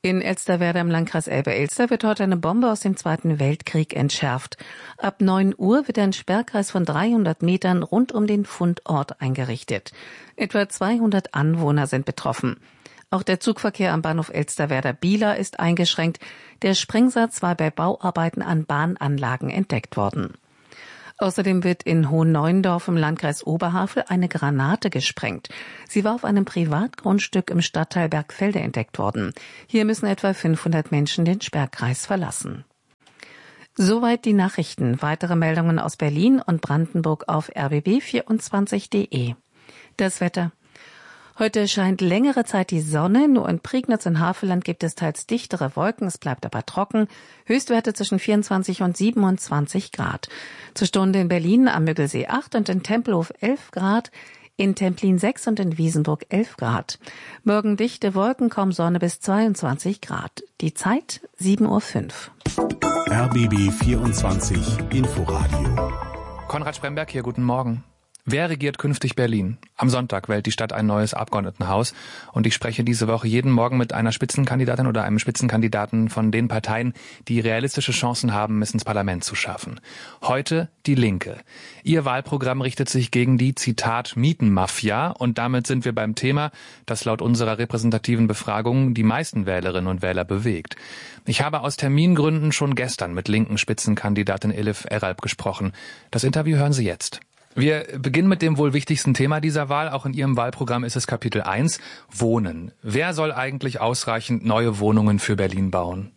In Elsterwerda im Landkreis Elbe-Elster wird heute eine Bombe aus dem Zweiten Weltkrieg entschärft. Ab neun Uhr wird ein Sperrkreis von dreihundert Metern rund um den Fundort eingerichtet. Etwa zweihundert Anwohner sind betroffen. Auch der Zugverkehr am Bahnhof Elsterwerda-Bieler ist eingeschränkt. Der Sprengsatz war bei Bauarbeiten an Bahnanlagen entdeckt worden. Außerdem wird in Hohenneuendorf im Landkreis Oberhavel eine Granate gesprengt. Sie war auf einem Privatgrundstück im Stadtteil Bergfelde entdeckt worden. Hier müssen etwa fünfhundert Menschen den Sperrkreis verlassen. Soweit die Nachrichten. Weitere Meldungen aus Berlin und Brandenburg auf r b b vierundzwanzig punkt d e. Das Wetter. Heute scheint längere Zeit die Sonne, nur in Prignitz und Havelland gibt es teils dichtere Wolken, es bleibt aber trocken. Höchstwerte zwischen vierundzwanzig und siebenundzwanzig Grad. Zur Stunde in Berlin am Müggelsee acht und in Tempelhof elf Grad, in Templin sechs und in Wiesenburg elf Grad. Morgen dichte Wolken, kaum Sonne bis zweiundzwanzig Grad. Die Zeit sieben Uhr fünf. R B B vierundzwanzig Inforadio. Konrad Spremberg hier, guten Morgen. Wer regiert künftig Berlin? Am Sonntag wählt die Stadt ein neues Abgeordnetenhaus und ich spreche diese Woche jeden Morgen mit einer Spitzenkandidatin oder einem Spitzenkandidaten von den Parteien, die realistische Chancen haben, es ins Parlament zu schaffen. Heute die Linke. Ihr Wahlprogramm richtet sich gegen die, Zitat, Mietenmafia und damit sind wir beim Thema, das laut unserer repräsentativen Befragung die meisten Wählerinnen und Wähler bewegt. Ich habe aus Termingründen schon gestern mit linken Spitzenkandidatin Elif Eralp gesprochen. Das Interview hören Sie jetzt. Wir beginnen mit dem wohl wichtigsten Thema dieser Wahl. Auch in Ihrem Wahlprogramm ist es Kapitel eins, Wohnen. Wer soll eigentlich ausreichend neue Wohnungen für Berlin bauen?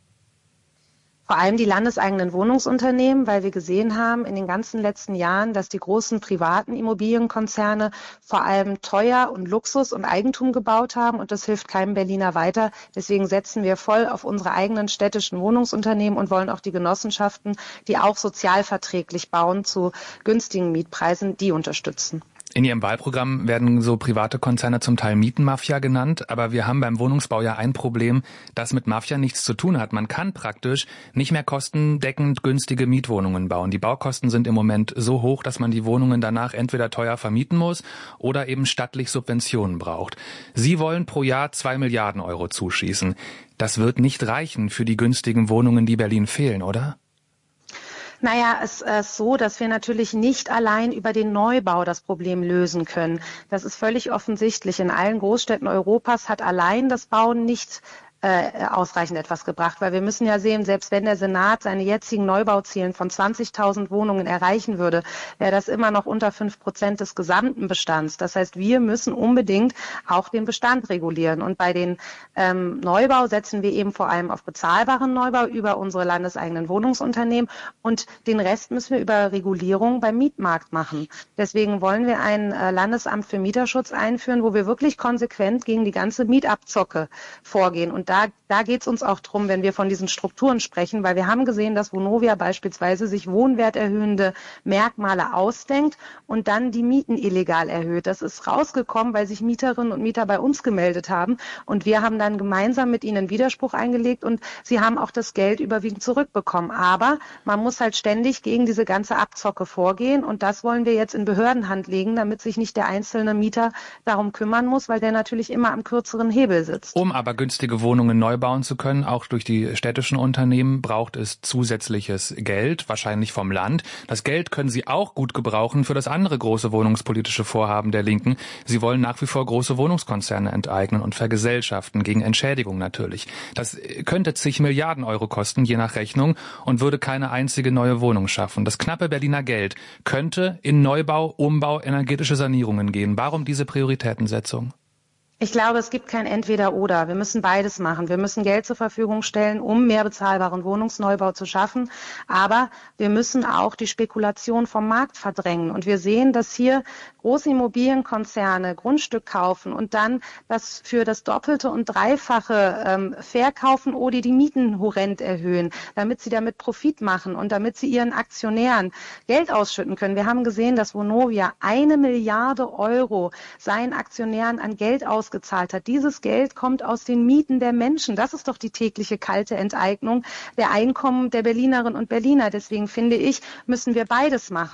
Vor allem die landeseigenen Wohnungsunternehmen, weil wir gesehen haben in den ganzen letzten Jahren, dass die großen privaten Immobilienkonzerne vor allem teuer und Luxus und Eigentum gebaut haben und das hilft keinem Berliner weiter. Deswegen setzen wir voll auf unsere eigenen städtischen Wohnungsunternehmen und wollen auch die Genossenschaften, die auch sozialverträglich bauen zu günstigen Mietpreisen, die unterstützen. In Ihrem Wahlprogramm werden so private Konzerne zum Teil Mietenmafia genannt, aber wir haben beim Wohnungsbau ja ein Problem, das mit Mafia nichts zu tun hat. Man kann praktisch nicht mehr kostendeckend günstige Mietwohnungen bauen. Die Baukosten sind im Moment so hoch, dass man die Wohnungen danach entweder teuer vermieten muss oder eben stattlich Subventionen braucht. Sie wollen pro Jahr zwei Milliarden Euro zuschießen. Das wird nicht reichen für die günstigen Wohnungen, die Berlin fehlen, oder? Naja, es ist so, dass wir natürlich nicht allein über den Neubau das Problem lösen können. Das ist völlig offensichtlich. In allen Großstädten Europas hat allein das Bauen nicht Äh, ausreichend etwas gebracht, weil wir müssen ja sehen, selbst wenn der Senat seine jetzigen Neubauzielen von zwanzigtausend Wohnungen erreichen würde, wäre das immer noch unter fünf Prozent des gesamten Bestands. Das heißt, wir müssen unbedingt auch den Bestand regulieren und bei den ähm, Neubau setzen wir eben vor allem auf bezahlbaren Neubau über unsere landeseigenen Wohnungsunternehmen und den Rest müssen wir über Regulierung beim Mietmarkt machen. Deswegen wollen wir ein äh, Landesamt für Mieterschutz einführen, wo wir wirklich konsequent gegen die ganze Mietabzocke vorgehen und Da, da geht es uns auch drum, wenn wir von diesen Strukturen sprechen, weil wir haben gesehen, dass Vonovia beispielsweise sich wohnwerterhöhende Merkmale ausdenkt und dann die Mieten illegal erhöht. Das ist rausgekommen, weil sich Mieterinnen und Mieter bei uns gemeldet haben und wir haben dann gemeinsam mit ihnen Widerspruch eingelegt und sie haben auch das Geld überwiegend zurückbekommen. Aber man muss halt ständig gegen diese ganze Abzocke vorgehen und das wollen wir jetzt in Behördenhand legen, damit sich nicht der einzelne Mieter darum kümmern muss, weil der natürlich immer am kürzeren Hebel sitzt. Um aber günstige Wohnungen neu bauen zu können, auch durch die städtischen Unternehmen, braucht es zusätzliches Geld, wahrscheinlich vom Land. Das Geld können Sie auch gut gebrauchen für das andere große wohnungspolitische Vorhaben der Linken. Sie wollen nach wie vor große Wohnungskonzerne enteignen und vergesellschaften, gegen Entschädigung natürlich. Das könnte zig Milliarden Euro kosten, je nach Rechnung, und würde keine einzige neue Wohnung schaffen. Das knappe Berliner Geld könnte in Neubau, Umbau, energetische Sanierungen gehen. Warum diese Prioritätensetzung? Ich glaube, es gibt kein Entweder-Oder. Wir müssen beides machen. Wir müssen Geld zur Verfügung stellen, um mehr bezahlbaren Wohnungsneubau zu schaffen. Aber wir müssen auch die Spekulation vom Markt verdrängen. Und wir sehen, dass hier große Immobilienkonzerne Grundstück kaufen und dann das für das Doppelte und Dreifache ähm, verkaufen oder die Mieten horrend erhöhen, damit sie damit Profit machen und damit sie ihren Aktionären Geld ausschütten können. Wir haben gesehen, dass Vonovia eine Milliarde Euro seinen Aktionären an Geld ausschüttet. Gezahlt hat. Dieses Geld kommt aus den Mieten der Menschen. Das ist doch die tägliche kalte Enteignung der Einkommen der Berlinerinnen und Berliner. Deswegen finde ich, müssen wir beides machen.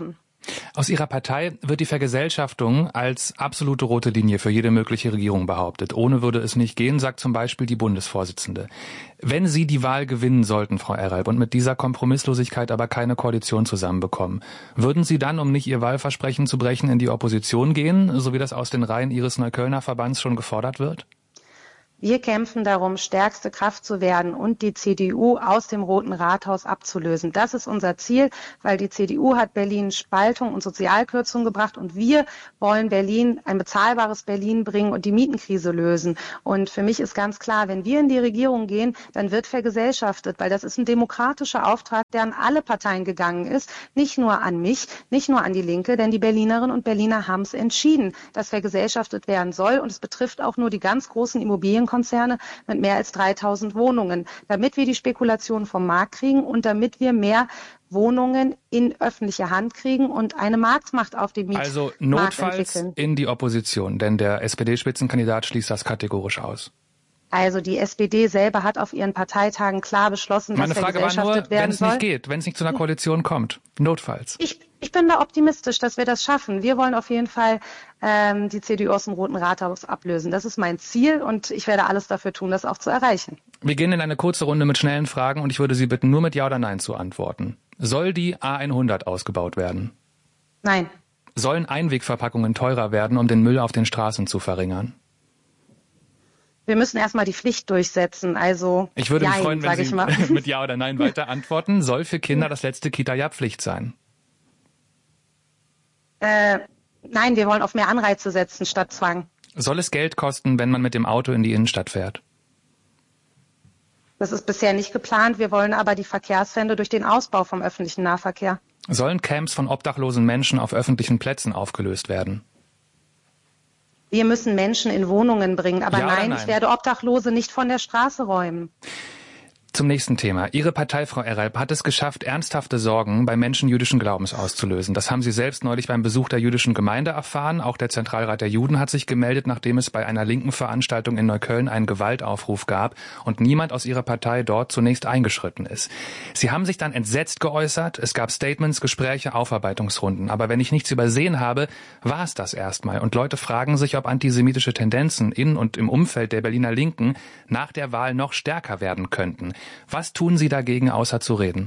Aus Ihrer Partei wird die Vergesellschaftung als absolute rote Linie für jede mögliche Regierung behauptet. Ohne würde es nicht gehen, sagt zum Beispiel die Bundesvorsitzende. Wenn Sie die Wahl gewinnen sollten, Frau Eralb, und mit dieser Kompromisslosigkeit aber keine Koalition zusammenbekommen, würden Sie dann, um nicht Ihr Wahlversprechen zu brechen, in die Opposition gehen, so wie das aus den Reihen Ihres Neuköllner Verbands schon gefordert wird? Wir kämpfen darum, stärkste Kraft zu werden und die C D U aus dem Roten Rathaus abzulösen. Das ist unser Ziel, weil die C D U hat Berlin Spaltung und Sozialkürzung gebracht und wir wollen Berlin, ein bezahlbares Berlin bringen und die Mietenkrise lösen. Und für mich ist ganz klar, wenn wir in die Regierung gehen, dann wird vergesellschaftet, weil das ist ein demokratischer Auftrag, der an alle Parteien gegangen ist, nicht nur an mich, nicht nur an die Linke, denn die Berlinerinnen und Berliner haben es entschieden, dass vergesellschaftet werden soll und es betrifft auch nur die ganz großen Immobilien Konzerne mit mehr als dreitausend Wohnungen, damit wir die Spekulation vom Markt kriegen und damit wir mehr Wohnungen in öffentliche Hand kriegen und eine Marktmacht auf dem Mietmarkt Also notfalls in die Opposition, denn der S P D-Spitzenkandidat schließt das kategorisch aus. Also die S P D selber hat auf ihren Parteitagen klar beschlossen, Meine dass Frage war nur, wenn es soll. nicht geht, wenn es nicht zu einer Koalition kommt, notfalls. Ich, ich bin da optimistisch, dass wir das schaffen. Wir wollen auf jeden Fall ähm, die C D U aus dem Roten Rathaus ablösen. Das ist mein Ziel und ich werde alles dafür tun, das auch zu erreichen. Wir gehen in eine kurze Runde mit schnellen Fragen und ich würde Sie bitten, nur mit Ja oder Nein zu antworten. Soll die A hundert ausgebaut werden? Nein. Sollen Einwegverpackungen teurer werden, um den Müll auf den Straßen zu verringern? Wir müssen erstmal die Pflicht durchsetzen, also Ich würde mich Jein, freuen, wenn sag ich Sie mal. mit Ja oder Nein weiter antworten. Soll für Kinder das letzte Kita-Jahr Pflicht sein? Äh, nein, wir wollen auf mehr Anreize setzen statt Zwang. Soll es Geld kosten, wenn man mit dem Auto in die Innenstadt fährt? Das ist bisher nicht geplant. Wir wollen aber die Verkehrswende durch den Ausbau vom öffentlichen Nahverkehr. Sollen Camps von obdachlosen Menschen auf öffentlichen Plätzen aufgelöst werden? Wir müssen Menschen in Wohnungen bringen. Aber Ja oder nein, nein? ich werde Obdachlose nicht von der Straße räumen. Zum nächsten Thema. Ihre Partei, Frau Eralb, hat es geschafft, ernsthafte Sorgen bei Menschen jüdischen Glaubens auszulösen. Das haben Sie selbst neulich beim Besuch der jüdischen Gemeinde erfahren. Auch der Zentralrat der Juden hat sich gemeldet, nachdem es bei einer linken Veranstaltung in Neukölln einen Gewaltaufruf gab und niemand aus Ihrer Partei dort zunächst eingeschritten ist. Sie haben sich dann entsetzt geäußert. Es gab Statements, Gespräche, Aufarbeitungsrunden. Aber wenn ich nichts übersehen habe, war es das erstmal. Und Leute fragen sich, ob antisemitische Tendenzen in und im Umfeld der Berliner Linken nach der Wahl noch stärker werden könnten. Was tun Sie dagegen, außer zu reden?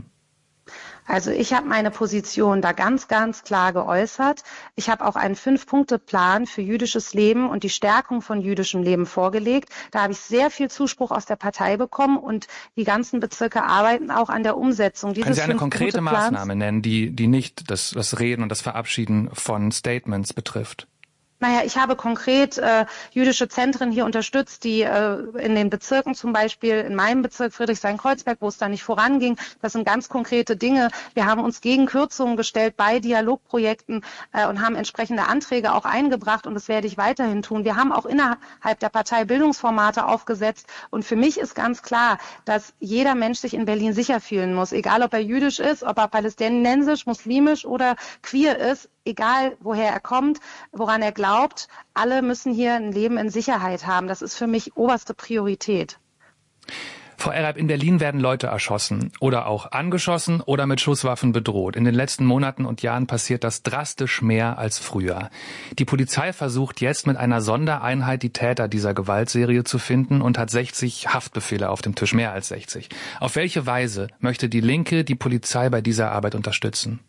Also ich habe meine Position da ganz, ganz klar geäußert. Ich habe auch einen Fünf-Punkte-Plan für jüdisches Leben und die Stärkung von jüdischem Leben vorgelegt. Da habe ich sehr viel Zuspruch aus der Partei bekommen und die ganzen Bezirke arbeiten auch an der Umsetzung dieses Können Sie eine konkrete Fünf-Punkte-Plans. Maßnahme nennen, die, die nicht das, das Reden und das Verabschieden von Statements betrifft? Naja, ich habe konkret äh, jüdische Zentren hier unterstützt, die äh, in den Bezirken zum Beispiel, in meinem Bezirk Friedrichshain-Kreuzberg, wo es da nicht voranging, das sind ganz konkrete Dinge. Wir haben uns gegen Kürzungen gestellt bei Dialogprojekten äh, und haben entsprechende Anträge auch eingebracht und das werde ich weiterhin tun. Wir haben auch innerhalb der Partei Bildungsformate aufgesetzt und für mich ist ganz klar, dass jeder Mensch sich in Berlin sicher fühlen muss, egal ob er jüdisch ist, ob er palästinensisch, muslimisch oder queer ist, egal woher er kommt, woran er glaubt, alle müssen hier ein Leben in Sicherheit haben. Das ist für mich oberste Priorität. Frau Eralb, in Berlin werden Leute erschossen oder auch angeschossen oder mit Schusswaffen bedroht. In den letzten Monaten und Jahren passiert das drastisch mehr als früher. Die Polizei versucht jetzt mit einer Sondereinheit die Täter dieser Gewaltserie zu finden und hat sechzig Haftbefehle auf dem Tisch, mehr als sechzig. Auf welche Weise möchte die Linke die Polizei bei dieser Arbeit unterstützen?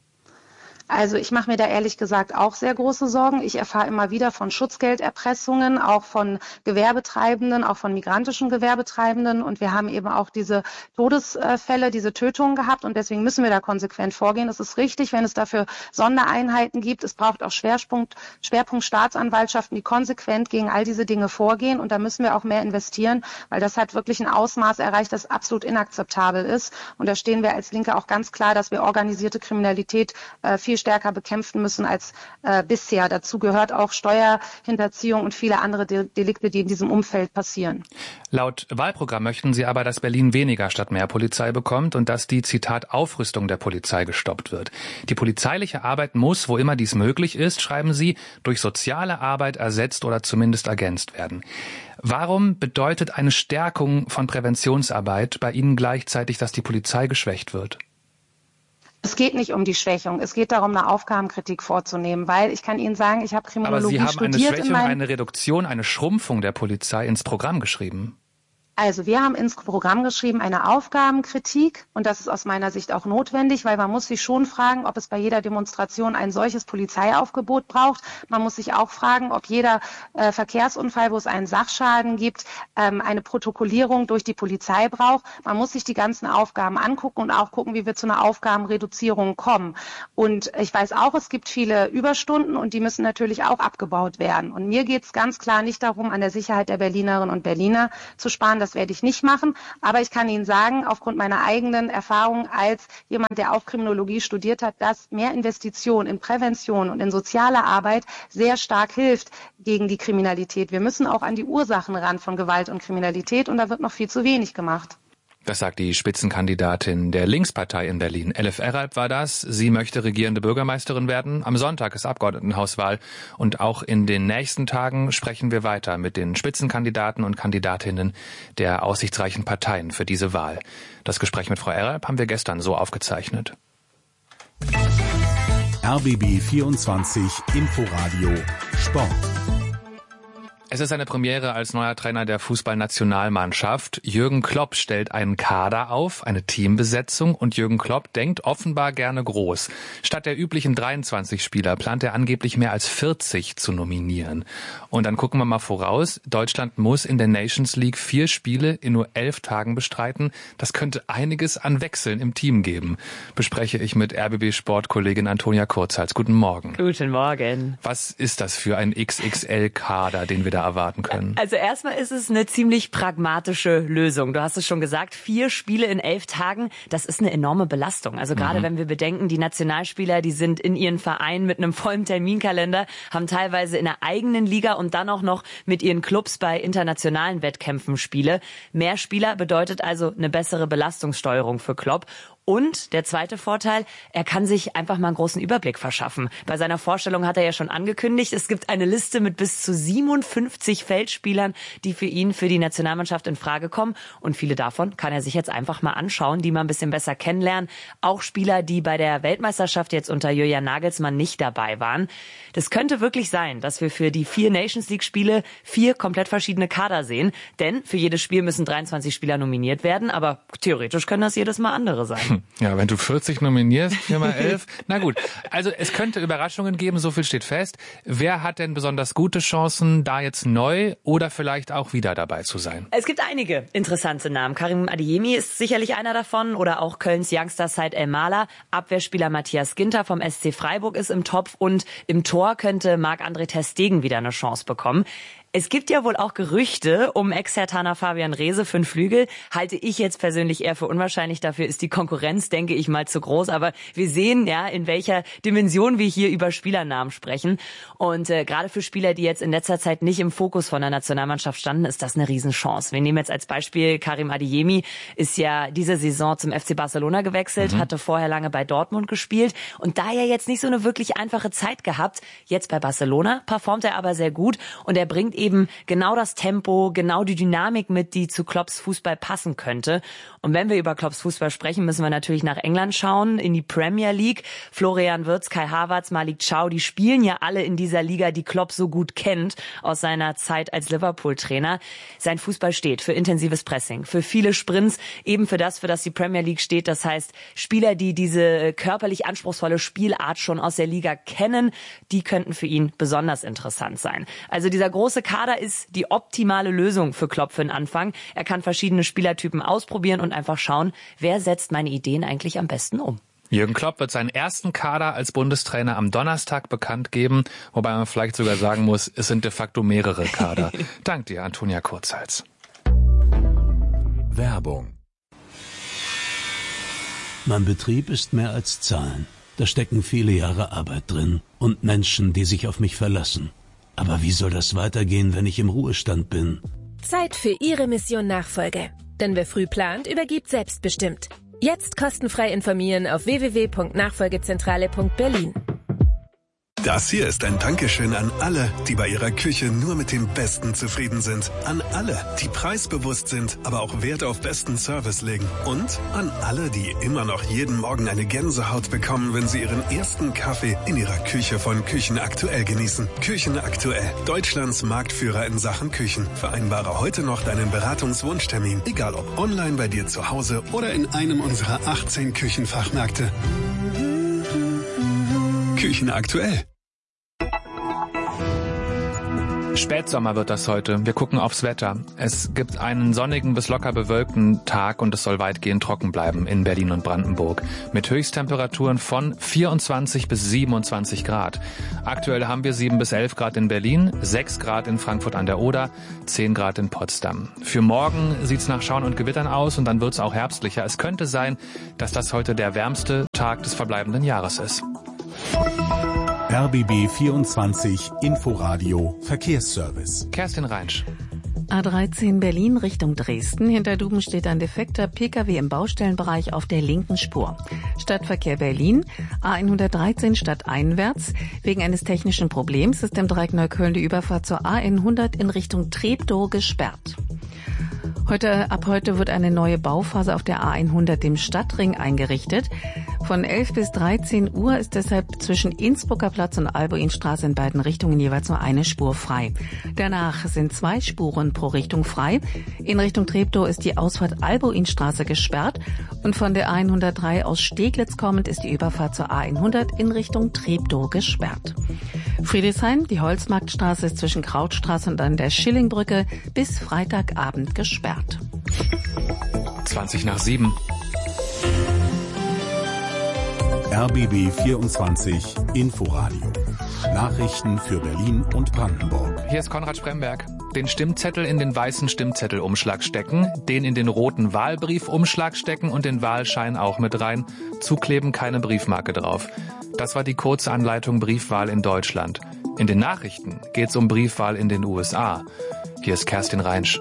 Also ich mache mir da ehrlich gesagt auch sehr große Sorgen. Ich erfahre immer wieder von Schutzgelderpressungen, auch von Gewerbetreibenden, auch von migrantischen Gewerbetreibenden. Und wir haben eben auch diese Todesfälle, diese Tötungen gehabt. Und deswegen müssen wir da konsequent vorgehen. Es ist richtig, wenn es dafür Sondereinheiten gibt. Es braucht auch Schwerpunkt, Schwerpunkt Staatsanwaltschaften, die konsequent gegen all diese Dinge vorgehen. Und da müssen wir auch mehr investieren, weil das hat wirklich ein Ausmaß erreicht, das absolut inakzeptabel ist. Und da stehen wir als Linke auch ganz klar, dass wir organisierte Kriminalität äh, viel stärker bekämpfen müssen als äh, bisher. Dazu gehört auch Steuerhinterziehung und viele andere De- Delikte, die in diesem Umfeld passieren. Laut Wahlprogramm möchten Sie aber, dass Berlin weniger statt mehr Polizei bekommt und dass die, Zitat, Aufrüstung der Polizei gestoppt wird. Die polizeiliche Arbeit muss, wo immer dies möglich ist, schreiben Sie, durch soziale Arbeit ersetzt oder zumindest ergänzt werden. Warum bedeutet eine Stärkung von Präventionsarbeit bei Ihnen gleichzeitig, dass die Polizei geschwächt wird? Es geht nicht um die Schwächung. Es geht darum, eine Aufgabenkritik vorzunehmen, weil ich kann Ihnen sagen, ich habe Kriminologie studiert. Aber Sie haben eine Schwächung, eine Reduktion, eine Schrumpfung der Polizei ins Programm geschrieben. Also wir haben ins Programm geschrieben eine Aufgabenkritik und das ist aus meiner Sicht auch notwendig, weil man muss sich schon fragen, ob es bei jeder Demonstration ein solches Polizeiaufgebot braucht. Man muss sich auch fragen, ob jeder äh, Verkehrsunfall, wo es einen Sachschaden gibt, ähm, eine Protokollierung durch die Polizei braucht. Man muss sich die ganzen Aufgaben angucken und auch gucken, wie wir zu einer Aufgabenreduzierung kommen. Und ich weiß auch, es gibt viele Überstunden und die müssen natürlich auch abgebaut werden. Und mir geht es ganz klar nicht darum, an der Sicherheit der Berlinerinnen und Berliner zu sparen. Das werde ich nicht machen, aber ich kann Ihnen sagen, aufgrund meiner eigenen Erfahrung als jemand, der auch Kriminologie studiert hat, dass mehr Investition in Prävention und in soziale Arbeit sehr stark hilft gegen die Kriminalität. Wir müssen auch an die Ursachen ran von Gewalt und Kriminalität und da wird noch viel zu wenig gemacht. Das sagt die Spitzenkandidatin der Linkspartei in Berlin. Elif Eralp war das. Sie möchte regierende Bürgermeisterin werden. Am Sonntag ist Abgeordnetenhauswahl. Und auch in den nächsten Tagen sprechen wir weiter mit den Spitzenkandidaten und Kandidatinnen der aussichtsreichen Parteien für diese Wahl. Das Gespräch mit Frau Eralp haben wir gestern so aufgezeichnet. R B B vierundzwanzig Inforadio Sport. Es ist eine Premiere als neuer Trainer der Fußballnationalmannschaft. Jürgen Klopp stellt einen Kader auf, eine Teambesetzung und Jürgen Klopp denkt offenbar gerne groß. Statt der üblichen dreiundzwanzig Spieler plant er angeblich mehr als vierzig zu nominieren. Und dann gucken wir mal voraus. Deutschland muss in der Nations League vier Spiele in nur elf Tagen bestreiten. Das könnte einiges an Wechseln im Team geben. Bespreche ich mit R B B-Sportkollegin Antonia Kurzhals. Guten Morgen. Guten Morgen. Was ist das für ein X X L-Kader, den wir da erwarten können? Also erstmal ist es eine ziemlich pragmatische Lösung. Du hast es schon gesagt, vier Spiele in elf Tagen, das ist eine enorme Belastung. Also gerade mhm. wenn wir bedenken, die Nationalspieler, die sind in ihren Vereinen mit einem vollen Terminkalender, haben teilweise in der eigenen Liga und dann auch noch mit ihren Clubs bei internationalen Wettkämpfen Spiele. Mehr Spieler bedeutet also eine bessere Belastungssteuerung für Klopp. Und der zweite Vorteil, er kann sich einfach mal einen großen Überblick verschaffen. Bei seiner Vorstellung hat er ja schon angekündigt, es gibt eine Liste mit bis zu siebenundfünfzig Feldspielern, die für ihn, für die Nationalmannschaft in Frage kommen. Und viele davon kann er sich jetzt einfach mal anschauen, die mal ein bisschen besser kennenlernen. Auch Spieler, die bei der Weltmeisterschaft jetzt unter Julian Nagelsmann nicht dabei waren. Das könnte wirklich sein, dass wir für die vier Nations League Spiele vier komplett verschiedene Kader sehen. Denn für jedes Spiel müssen dreiundzwanzig Spieler nominiert werden. Aber theoretisch können das jedes Mal andere sein. Ja, wenn du vierzig nominierst, vier mal elf. Na gut, also es könnte Überraschungen geben, so viel steht fest. Wer hat denn besonders gute Chancen, da jetzt neu oder vielleicht auch wieder dabei zu sein? Es gibt einige interessante Namen. Karim Adeyemi ist sicherlich einer davon oder auch Kölns Youngster Said El-Mala. Abwehrspieler Matthias Ginter vom S C Freiburg ist im Topf und im Tor könnte Marc-André ter Stegen wieder eine Chance bekommen. Es gibt ja wohl auch Gerüchte um Ex-Herthaner Fabian Reese für den Flügel. Halte ich jetzt persönlich eher für unwahrscheinlich. Dafür ist die Konkurrenz, denke ich mal, zu groß. Aber wir sehen ja, in welcher Dimension wir hier über Spielernamen sprechen. Und äh, gerade für Spieler, die jetzt in letzter Zeit nicht im Fokus von der Nationalmannschaft standen, ist das eine Riesenchance. Wir nehmen jetzt als Beispiel Karim Adeyemi, ist ja diese Saison zum F C Barcelona gewechselt, mhm. hatte vorher lange bei Dortmund gespielt und da ja jetzt nicht so eine wirklich einfache Zeit gehabt. Jetzt bei Barcelona performt er aber sehr gut und er bringt eben genau das Tempo, genau die Dynamik mit, die zu Klopps Fußball passen könnte. Und wenn wir über Klopps Fußball sprechen, müssen wir natürlich nach England schauen, in die Premier League. Florian Wirtz, Kai Havertz, Malik Chow, die spielen ja alle in dieser Liga, die Klopp so gut kennt aus seiner Zeit als Liverpool-Trainer. Sein Fußball steht für intensives Pressing, für viele Sprints, eben für das, für das die Premier League steht. Das heißt, Spieler, die diese körperlich anspruchsvolle Spielart schon aus der Liga kennen, die könnten für ihn besonders interessant sein. Also dieser große Kader ist die optimale Lösung für Klopp für den Anfang. Er kann verschiedene Spielertypen ausprobieren und einfach schauen, wer setzt meine Ideen eigentlich am besten um. Jürgen Klopp wird seinen ersten Kader als Bundestrainer am Donnerstag bekannt geben, wobei man vielleicht sogar sagen muss, es sind de facto mehrere Kader. Dank dir, Antonia Kurzhals. Werbung. Mein Betrieb ist mehr als Zahlen. Da stecken viele Jahre Arbeit drin und Menschen, die sich auf mich verlassen. Aber wie soll das weitergehen, wenn ich im Ruhestand bin? Zeit für Ihre Mission Nachfolge. Denn wer früh plant, übergibt selbstbestimmt. Jetzt kostenfrei informieren auf w w w punkt nachfolgezentrale punkt berlin. Das hier ist ein Dankeschön an alle, die bei ihrer Küche nur mit dem Besten zufrieden sind. An alle, die preisbewusst sind, aber auch Wert auf besten Service legen. Und an alle, die immer noch jeden Morgen eine Gänsehaut bekommen, wenn sie ihren ersten Kaffee in ihrer Küche von Küchenaktuell genießen. Küchenaktuell, Deutschlands Marktführer in Sachen Küchen. Vereinbare heute noch deinen Beratungswunschtermin, egal ob online bei dir zu Hause oder in einem unserer achtzehn Küchenfachmärkte. Küchenaktuell. Spätsommer wird das heute. Wir gucken aufs Wetter. Es gibt einen sonnigen bis locker bewölkten Tag und es soll weitgehend trocken bleiben in Berlin und Brandenburg. Mit Höchsttemperaturen von vierundzwanzig bis siebenundzwanzig Grad. Aktuell haben wir sieben bis elf Grad in Berlin, sechs Grad in Frankfurt an der Oder, zehn Grad in Potsdam. Für morgen sieht's nach Schauern und Gewittern aus und dann wird's auch herbstlicher. Es könnte sein, dass das heute der wärmste Tag des verbleibenden Jahres ist. R B B vierundzwanzig Inforadio Verkehrsservice. Kerstin Reinsch. A dreizehn Berlin Richtung Dresden. Hinter Duben steht ein defekter Pkw im Baustellenbereich auf der linken Spur. Stadtverkehr Berlin, A hundertdreizehn stadteinwärts. Wegen eines technischen Problems ist im Dreieck Neukölln die Überfahrt zur A hundert in Richtung Treptow gesperrt. Heute, ab heute wird eine neue Bauphase auf der A hundert, dem Stadtring, eingerichtet. Von elf bis dreizehn Uhr ist deshalb zwischen Innsbrucker Platz und Albuinstraße in beiden Richtungen jeweils nur eine Spur frei. Danach sind zwei Spuren pro Richtung frei. In Richtung Treptow ist die Ausfahrt Albuinstraße gesperrt und von der A hundertdrei aus Steglitz kommend ist die Überfahrt zur A hundert in Richtung Treptow gesperrt. Friedrichshain, die Holzmarktstraße ist zwischen Krautstraße und an der Schillingbrücke bis Freitagabend gesperrt. zwanzig nach sieben. R B B vierundzwanzig Inforadio. Nachrichten für Berlin und Brandenburg. Hier ist Konrad Spremberg. Den Stimmzettel in den weißen Stimmzettelumschlag stecken, den in den roten Wahlbriefumschlag stecken und den Wahlschein auch mit rein. Zukleben, keine Briefmarke drauf. Das war die kurze Anleitung Briefwahl in Deutschland. In den Nachrichten geht's um Briefwahl in den U S A. Hier ist Kerstin Reinsch.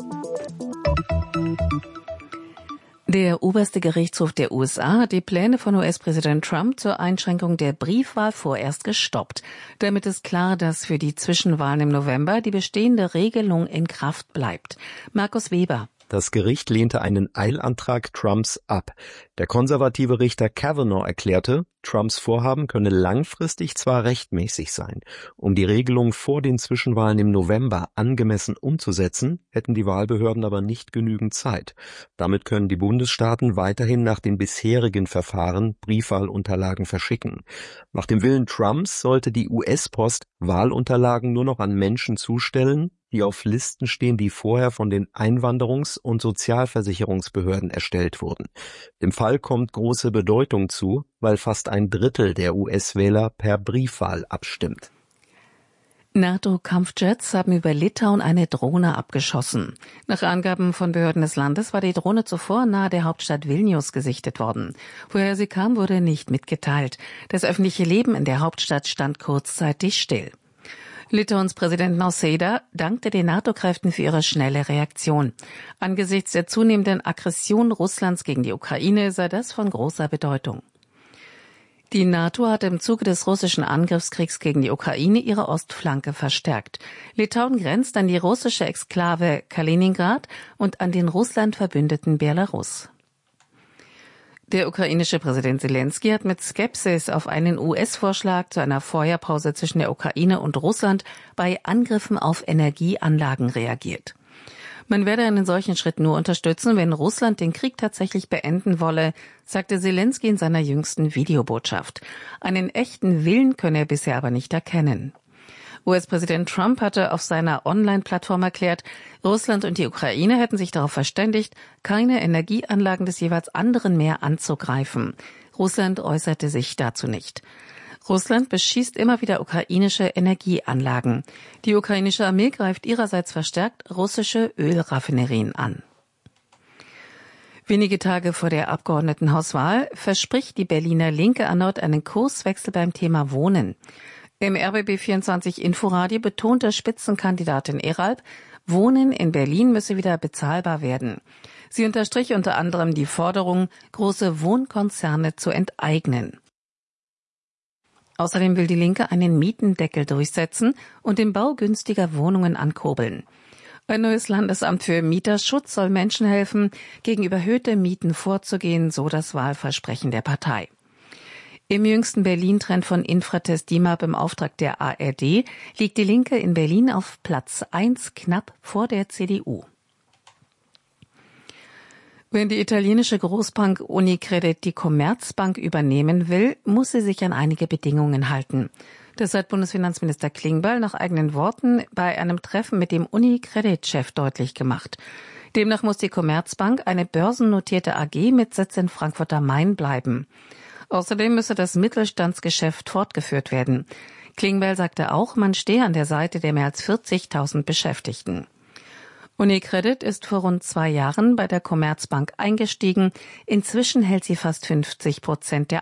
Der oberste Gerichtshof der U S A hat die Pläne von U S-Präsident Trump zur Einschränkung der Briefwahl vorerst gestoppt. Damit ist klar, dass für die Zwischenwahlen im November die bestehende Regelung in Kraft bleibt. Markus Weber. Das Gericht lehnte einen Eilantrag Trumps ab. Der konservative Richter Kavanaugh erklärte, Trumps Vorhaben könne langfristig zwar rechtmäßig sein. Um die Regelung vor den Zwischenwahlen im November angemessen umzusetzen, hätten die Wahlbehörden aber nicht genügend Zeit. Damit können die Bundesstaaten weiterhin nach den bisherigen Verfahren Briefwahlunterlagen verschicken. Nach dem Willen Trumps sollte die U S-Post Wahlunterlagen nur noch an Menschen zustellen, die auf Listen stehen, die vorher von den Einwanderungs- und Sozialversicherungsbehörden erstellt wurden. Dem Fall kommt große Bedeutung zu, weil fast ein Drittel der U S-Wähler per Briefwahl abstimmt. NATO-Kampfjets haben über Litauen eine Drohne abgeschossen. Nach Angaben von Behörden des Landes war die Drohne zuvor nahe der Hauptstadt Vilnius gesichtet worden. Woher sie kam, wurde nicht mitgeteilt. Das öffentliche Leben in der Hauptstadt stand kurzzeitig still. Litauens Präsident Nausėda dankte den NATO-Kräften für ihre schnelle Reaktion. Angesichts der zunehmenden Aggression Russlands gegen die Ukraine sei das von großer Bedeutung. Die NATO hat im Zuge des russischen Angriffskriegs gegen die Ukraine ihre Ostflanke verstärkt. Litauen grenzt an die russische Exklave Kaliningrad und an den Russland verbündeten Belarus. Der ukrainische Präsident Zelensky hat mit Skepsis auf einen U S-Vorschlag zu einer Feuerpause zwischen der Ukraine und Russland bei Angriffen auf Energieanlagen reagiert. Man werde einen solchen Schritt nur unterstützen, wenn Russland den Krieg tatsächlich beenden wolle, sagte Zelensky in seiner jüngsten Videobotschaft. Einen echten Willen könne er bisher aber nicht erkennen. U S-Präsident Trump hatte auf seiner Online-Plattform erklärt, Russland und die Ukraine hätten sich darauf verständigt, keine Energieanlagen des jeweils anderen mehr anzugreifen. Russland äußerte sich dazu nicht. Russland beschießt immer wieder ukrainische Energieanlagen. Die ukrainische Armee greift ihrerseits verstärkt russische Ölraffinerien an. Wenige Tage vor der Abgeordnetenhauswahl verspricht die Berliner Linke erneut einen Kurswechsel beim Thema Wohnen. Im R B B vierundzwanzig Inforadio betonte Spitzenkandidatin Eralb, Wohnen in Berlin müsse wieder bezahlbar werden. Sie unterstrich unter anderem die Forderung, große Wohnkonzerne zu enteignen. Außerdem will die Linke einen Mietendeckel durchsetzen und den Bau günstiger Wohnungen ankurbeln. Ein neues Landesamt für Mieterschutz soll Menschen helfen, gegen überhöhte Mieten vorzugehen, so das Wahlversprechen der Partei. Im jüngsten Berlin-Trend von Infratest D I M A P im Auftrag der A R D liegt die Linke in Berlin auf Platz eins, knapp vor der C D U. Wenn die italienische Großbank Unicredit die Commerzbank übernehmen will, muss sie sich an einige Bedingungen halten. Das hat Bundesfinanzminister Klingbeil nach eigenen Worten bei einem Treffen mit dem Unicredit-Chef deutlich gemacht. Demnach muss die Commerzbank eine börsennotierte A G mit Sitz in Frankfurt am Main bleiben. Außerdem müsse das Mittelstandsgeschäft fortgeführt werden. Klingbeil sagte auch, man stehe an der Seite der mehr als vierzigtausend Beschäftigten. Unicredit ist vor rund zwei Jahren bei der Commerzbank eingestiegen. Inzwischen hält sie fast fünfzig Prozent der